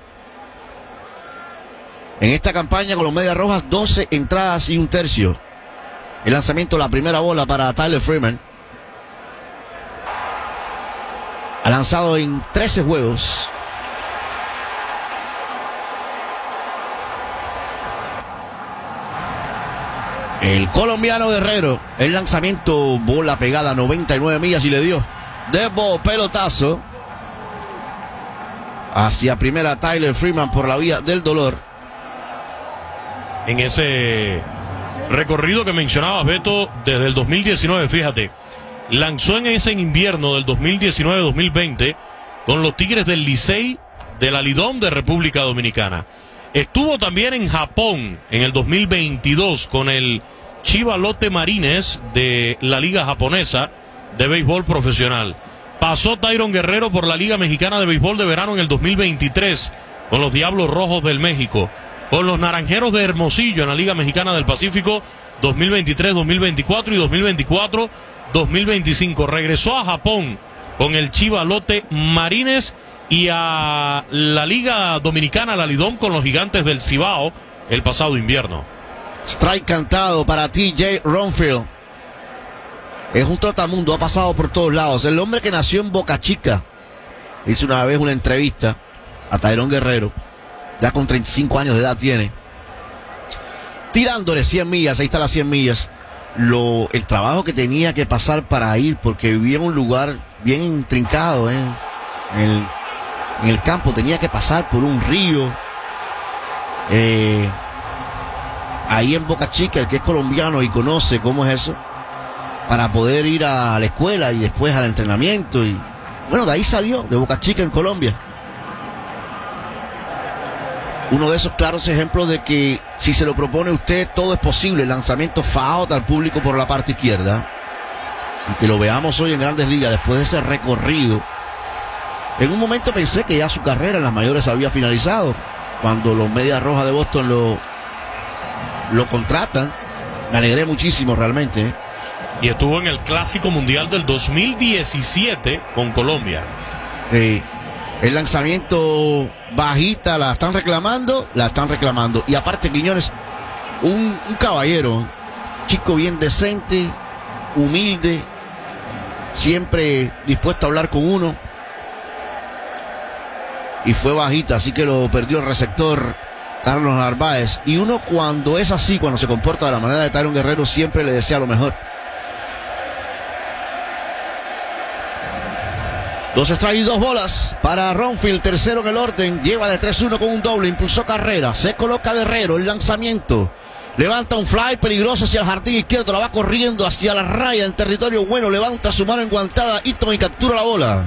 [SPEAKER 11] En esta campaña con los Medias Rojas, doce entradas y un tercio. El lanzamiento, la primera bola para Tyler Freeman. Ha lanzado en trece juegos. El colombiano Guerrero, el lanzamiento, bola pegada a noventa y nueve millas y le dio de bo, pelotazo hacia primera Tyler Freeman por la vía del dolor.
[SPEAKER 9] En ese recorrido que mencionabas, Beto, desde el dos mil diecinueve, fíjate, lanzó en ese invierno del dos mil diecinueve dos mil veinte con los Tigres del Licey de la Lidón de República Dominicana. Estuvo también en Japón en el dos mil veintidós con el Chiba Lotte Marines de la Liga Japonesa de Béisbol Profesional. Pasó Tyron Guerrero por la Liga Mexicana de Béisbol de Verano en el dos mil veintitrés con los Diablos Rojos del México. Con los Naranjeros de Hermosillo en la Liga Mexicana del Pacífico dos mil veintitrés dos mil veinticuatro y dos mil veinticuatro dos mil veinticinco. Regresó a Japón con el Chiba Lotte Marines y a la Liga Dominicana, la Lidón, con los Gigantes del Cibao el pasado invierno.
[SPEAKER 11] Strike cantado para T J Ronfield. Es un trotamundo, ha pasado por todos lados. El hombre que nació en Boca Chica. Hizo una vez una entrevista a Tyron Guerrero. Ya con treinta y cinco años de edad tiene. Tirándole cien millas, ahí está las cien millas. Lo, el trabajo que tenía que pasar para ir, porque vivía en un lugar bien intrincado, ¿eh? En el, en el campo, tenía que pasar por un río. Eh, ahí en Boca Chica, el que es colombiano y conoce cómo es eso, para poder ir a la escuela y después al entrenamiento. Y bueno, de ahí salió, de Boca Chica en Colombia. Uno de esos claros ejemplos de que si se lo propone usted, todo es posible. Lanzamiento foul al público por la parte izquierda. Y que lo veamos hoy en Grandes Ligas después de ese recorrido. En un momento pensé que ya su carrera en las mayores había finalizado. Cuando los Medias Rojas de Boston lo, lo contratan. Me alegré muchísimo realmente. ¿eh?
[SPEAKER 9] Y estuvo en el Clásico Mundial del dos mil diecisiete con Colombia.
[SPEAKER 11] Eh, el lanzamiento bajita, la están reclamando, la están reclamando. Y aparte, Quiñones, un, un caballero, chico bien decente, humilde, siempre dispuesto a hablar con uno. Y fue bajita, así que lo perdió el receptor Carlos Narváez. Y uno cuando es así, cuando se comporta de la manera de Tyron Guerrero, siempre le desea lo mejor. Dos strikes y dos bolas para Ronfield, tercero en el orden, lleva de tres uno con un doble, impulsó carrera, se coloca Guerrero, el lanzamiento, levanta un fly peligroso hacia el jardín izquierdo, la va corriendo hacia la raya en territorio bueno, levanta su mano enguantada, Eaton y captura la bola.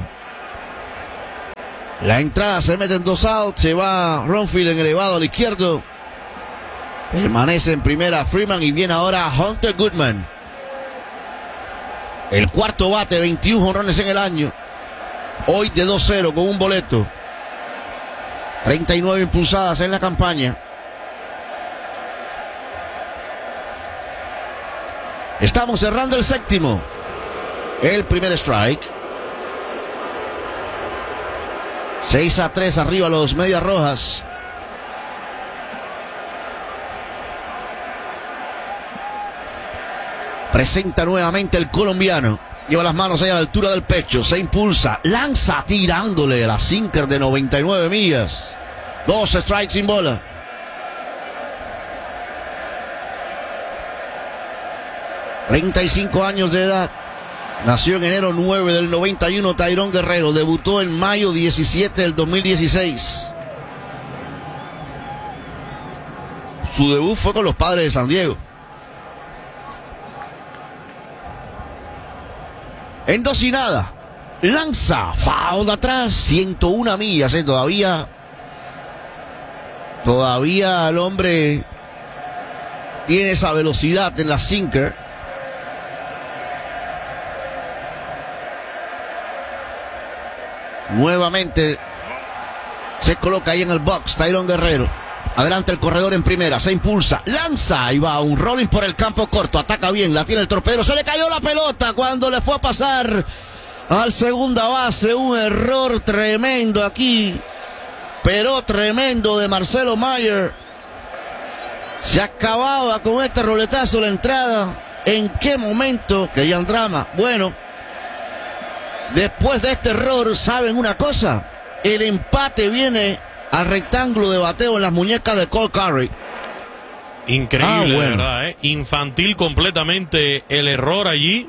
[SPEAKER 11] La entrada se mete en dos outs, se va Ronfield en elevado al izquierdo, permanece en primera Freeman y viene ahora Hunter Goodman. El cuarto bate, veintiún jonrones en el año. Hoy de dos cero con un boleto. treinta y nueve impulsadas en la campaña. Estamos cerrando el séptimo. El primer strike. seis a tres arriba los Medias Rojas. Presenta nuevamente el colombiano. Lleva las manos ahí a la altura del pecho, se impulsa, lanza tirándole la sinker de noventa y nueve millas. Dos strikes sin bola. treinta y cinco años de edad. Nació en enero nueve del noventa y uno, Tyron Guerrero. Debutó en mayo diecisiete del dos mil dieciséis. Su debut fue con los Padres de San Diego. En dos y nada, lanza, foul de atrás, ciento una millas, ¿eh? todavía, todavía el hombre tiene esa velocidad en la sinker. Nuevamente se coloca ahí en el box Tyron Guerrero. Adelante el corredor en primera, se impulsa, lanza y va un rolling por el campo corto, ataca bien, la tiene el torpedero, se le cayó la pelota cuando le fue a pasar al segunda base, un error tremendo aquí, pero tremendo de Marcelo Mayer. Se acababa con este roletazo la entrada. ¿En qué momento? Querían drama. Bueno, después de este error, ¿saben una cosa? El empate viene al rectángulo de bateo en las muñecas de Cole Curry.
[SPEAKER 9] Increíble,
[SPEAKER 11] ah, bueno.
[SPEAKER 9] de verdad, ¿eh? Infantil completamente el error allí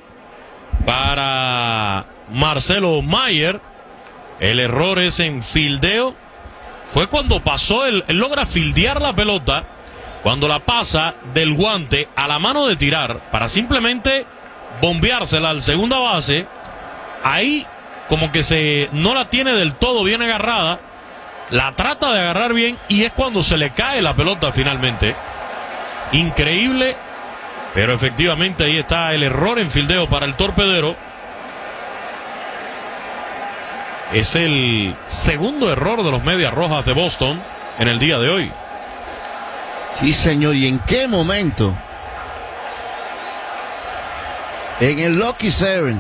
[SPEAKER 9] para Marcelo Mayer. El error es en fildeo. Fue cuando pasó, él, él logra fildear la pelota, cuando la pasa del guante a la mano de tirar, para simplemente bombeársela al segunda base. Ahí como que se no la tiene del todo bien agarrada. La trata de agarrar bien y es cuando se le cae la pelota finalmente. Increíble, pero efectivamente ahí está el error en fildeo para el torpedero. Es el segundo error de los Medias Rojas de Boston en el día de hoy.
[SPEAKER 11] Sí, señor, ¿y en qué momento? En el Lucky Seven.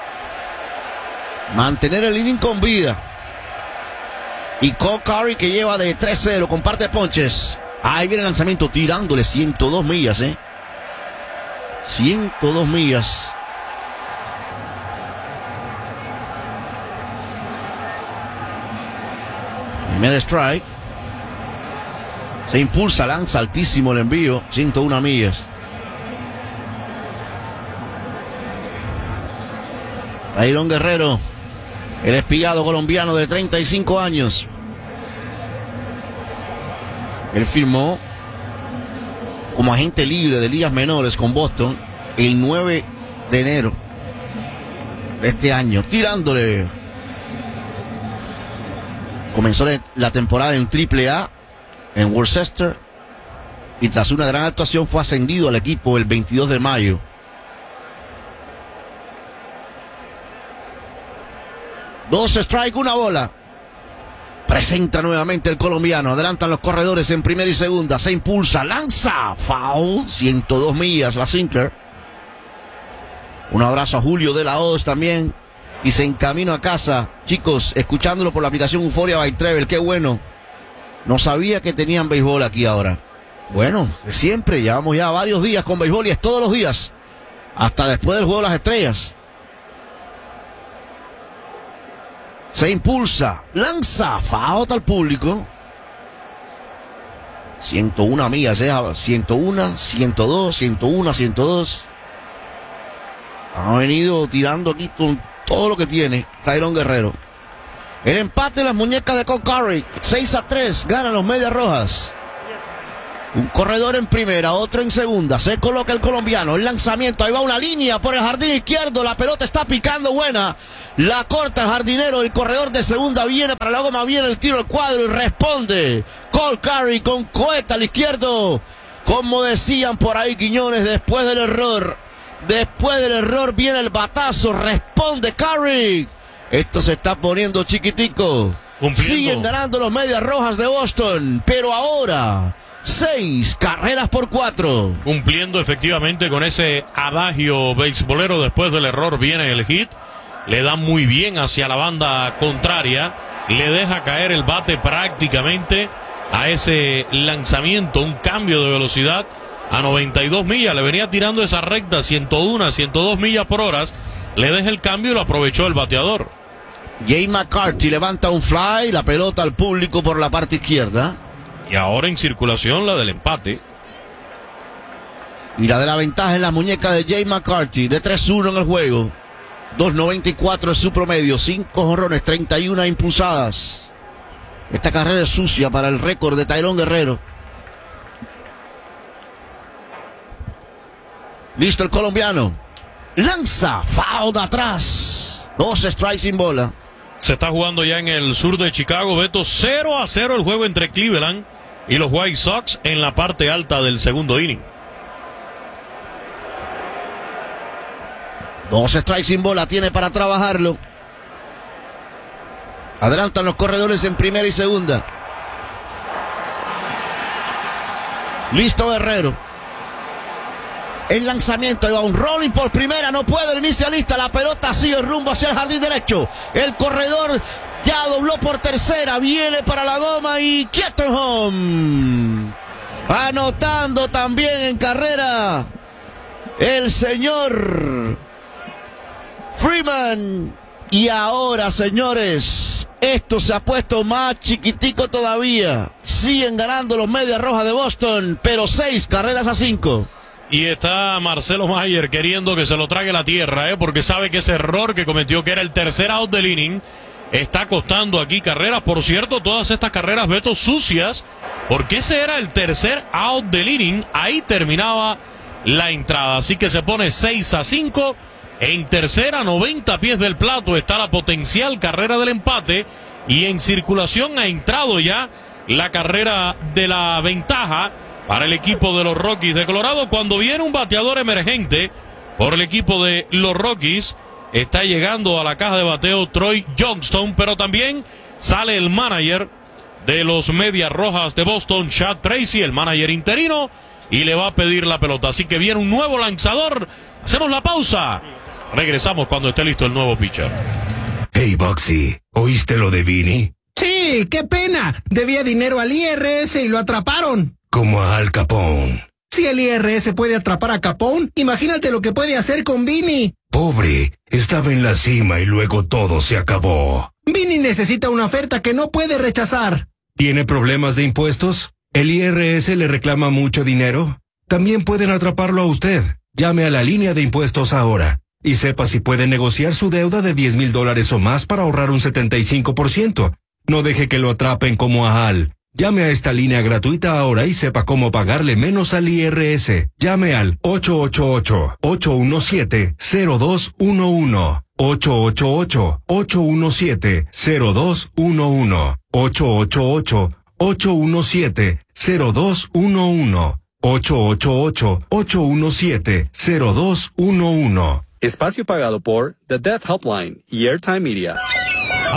[SPEAKER 11] Mantener el inning con vida. Y Cole Curry que lleva de tres cero, comparte ponches. Ahí viene el lanzamiento tirándole ciento dos millas, ¿eh? ciento dos millas. Primer strike. Se impulsa, lanza altísimo el envío, ciento una millas. Tyron Guerrero, el espigado colombiano de treinta y cinco años. Él firmó como agente libre de ligas menores con Boston el nueve de enero de este año, tirándole. Comenzó la temporada en triple A en Worcester y tras una gran actuación fue ascendido al equipo el veintidós de mayo. Dos strike, una bola. Presenta nuevamente el colombiano. Adelantan los corredores en primera y segunda. Se impulsa, lanza, foul. ciento dos millas la Sinclair. Un abrazo a Julio de la Hoz también. Y se encamina a casa. Chicos, escuchándolo por la aplicación Euphoria by Travel. Qué bueno. No sabía que tenían béisbol aquí ahora. Bueno, siempre. Llevamos ya varios días con béisbol y es todos los días. Hasta después del Juego de las Estrellas. Se impulsa, lanza, faota al público. ciento una millas, eh, ciento uno, ciento dos, ciento uno, ciento dos. Ha venido tirando aquí con todo lo que tiene Tyrone Guerrero. El empate en las muñecas de Colt Curry. seis a tres, ganan los Medias Rojas. Un corredor en primera, otro en segunda. Se coloca el colombiano. El lanzamiento. Ahí va una línea por el jardín izquierdo. La pelota está picando buena. La corta el jardinero. El corredor de segunda viene para la goma. Viene el tiro al cuadro y responde. Colt Curry con cohete al izquierdo. Como decían por ahí Quiñones, después del error. Después del error viene el batazo. Responde Curry. Esto se está poniendo chiquitico. Cumpliendo. Siguen ganando los Medias Rojas de Boston. Pero ahora... Seis carreras por cuatro.
[SPEAKER 9] Cumpliendo efectivamente con ese adagio beisbolero. Después del error viene el hit. Le da muy bien hacia la banda contraria. Le deja caer el bate prácticamente a ese lanzamiento. Un cambio de velocidad a noventa y dos millas. Le venía tirando esa recta ciento uno, ciento dos millas por hora. Le deja el cambio y lo aprovechó el bateador.
[SPEAKER 11] Jay McCarthy levanta un fly. La pelota al público por la parte izquierda.
[SPEAKER 9] Y ahora en circulación la del empate.
[SPEAKER 11] Y la de la ventaja en la muñeca de Jay McCarthy. De tres uno en el juego. dos noventa y cuatro es su promedio. cinco jonrones, treinta y una impulsadas. Esta carrera es sucia para el récord de Tyrone Guerrero. Listo el colombiano. Lanza. Foul de atrás. Dos strikes sin bola.
[SPEAKER 9] Se está jugando ya en el sur de Chicago, Beto. cero a cero el juego entre Cleveland y los White Sox en la parte alta del segundo inning.
[SPEAKER 11] Dos strikes sin bola tiene para trabajarlo. Adelantan los corredores en primera y segunda. Listo Guerrero. El lanzamiento, ahí va un rolling por primera, no puede el inicialista, la pelota sigue rumbo hacia el jardín derecho. El corredor ya dobló por tercera, viene para la goma y quieto en home. Anotando también en carrera el señor Freeman. Y ahora, señores, esto se ha puesto más chiquitico todavía. Siguen ganando los Medias Rojas de Boston, pero seis carreras a cinco.
[SPEAKER 9] Y está Marcelo Mayer queriendo que se lo trague la tierra, ¿eh? Porque sabe que ese error que cometió, que era el tercer out del inning, está costando aquí carreras. Por cierto, todas estas carreras, Beto, sucias, porque ese era el tercer out del inning. Ahí terminaba la entrada. Así que se pone seis a cinco. En tercera, noventa pies del plato, está la potencial carrera del empate. Y en circulación ha entrado ya la carrera de la ventaja para el equipo de los Rockies de Colorado. Cuando viene un bateador emergente por el equipo de los Rockies, está llegando a la caja de bateo Troy Johnston, pero también sale el manager de los Medias Rojas de Boston, Chad Tracy, el manager interino, y le va a pedir la pelota. Así que viene un nuevo lanzador. Hacemos la pausa. Regresamos cuando esté listo el nuevo pitcher.
[SPEAKER 2] Hey, Boxy, ¿oíste lo de Vinny?
[SPEAKER 4] Sí, qué pena. Debía dinero al I R S y lo atraparon.
[SPEAKER 2] Como a Al Capone.
[SPEAKER 4] Si el I R S puede atrapar a Capone, imagínate lo que puede hacer con Vinny.
[SPEAKER 2] Pobre, estaba en la cima y luego todo se acabó.
[SPEAKER 4] Vinny necesita una oferta que no puede rechazar.
[SPEAKER 2] ¿Tiene problemas de impuestos? ¿El I R S le reclama mucho dinero? También pueden atraparlo a usted. Llame a la línea de impuestos ahora y sepa si puede negociar su deuda de diez mil dólares o más para ahorrar un setenta y cinco por ciento. No deje que lo atrapen como a Al. Llame a esta línea gratuita ahora y sepa cómo pagarle menos al I R S. Llame al ocho ocho ocho, ocho uno siete, cero dos uno uno. ocho ocho ocho, ocho uno siete, cero dos uno uno. ocho ocho ocho, ocho uno siete, cero dos uno uno. ocho ocho ocho, ocho uno siete, cero dos uno uno.
[SPEAKER 14] Espacio pagado por The Death Helpline y Airtime Media.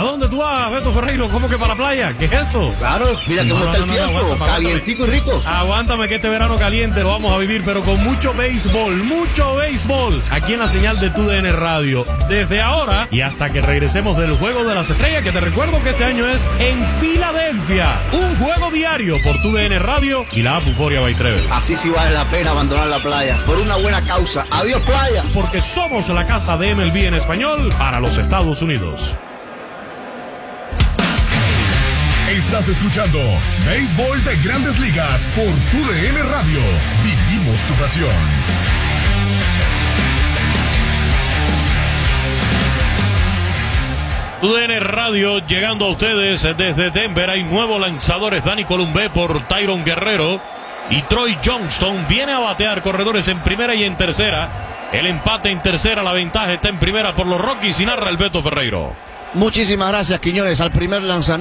[SPEAKER 9] ¿A dónde tú vas, Beto Ferreiro? ¿Cómo que para la playa? ¿Qué es eso?
[SPEAKER 14] Claro, mira cómo está el tiempo, calientico y rico.
[SPEAKER 9] Aguántame que este verano caliente lo vamos a vivir, pero con mucho béisbol, mucho béisbol, aquí en la señal de tu D N Radio. Desde ahora y hasta que regresemos del Juego de las Estrellas, que te recuerdo que este año es en Filadelfia. Un juego diario por tu D N Radio y la app Euphoria by Trevor.
[SPEAKER 14] Así sí vale la pena abandonar la playa, por una buena causa. Adiós, playa.
[SPEAKER 9] Porque somos la casa de M L B en español para los Estados Unidos.
[SPEAKER 16] Estás escuchando Béisbol de Grandes Ligas por tu D N Radio. Vivimos tu pasión.
[SPEAKER 9] tu D N Radio llegando a ustedes desde Denver. Hay nuevos lanzadores. Dani Columbé por Tyron Guerrero. Y Troy Johnston viene a batear corredores en primera y en tercera. El empate en tercera, la ventaja está en primera por los Rockies y narra el Beto Ferreiro.
[SPEAKER 11] Muchísimas gracias, Quiñones. Al primer lanzamiento.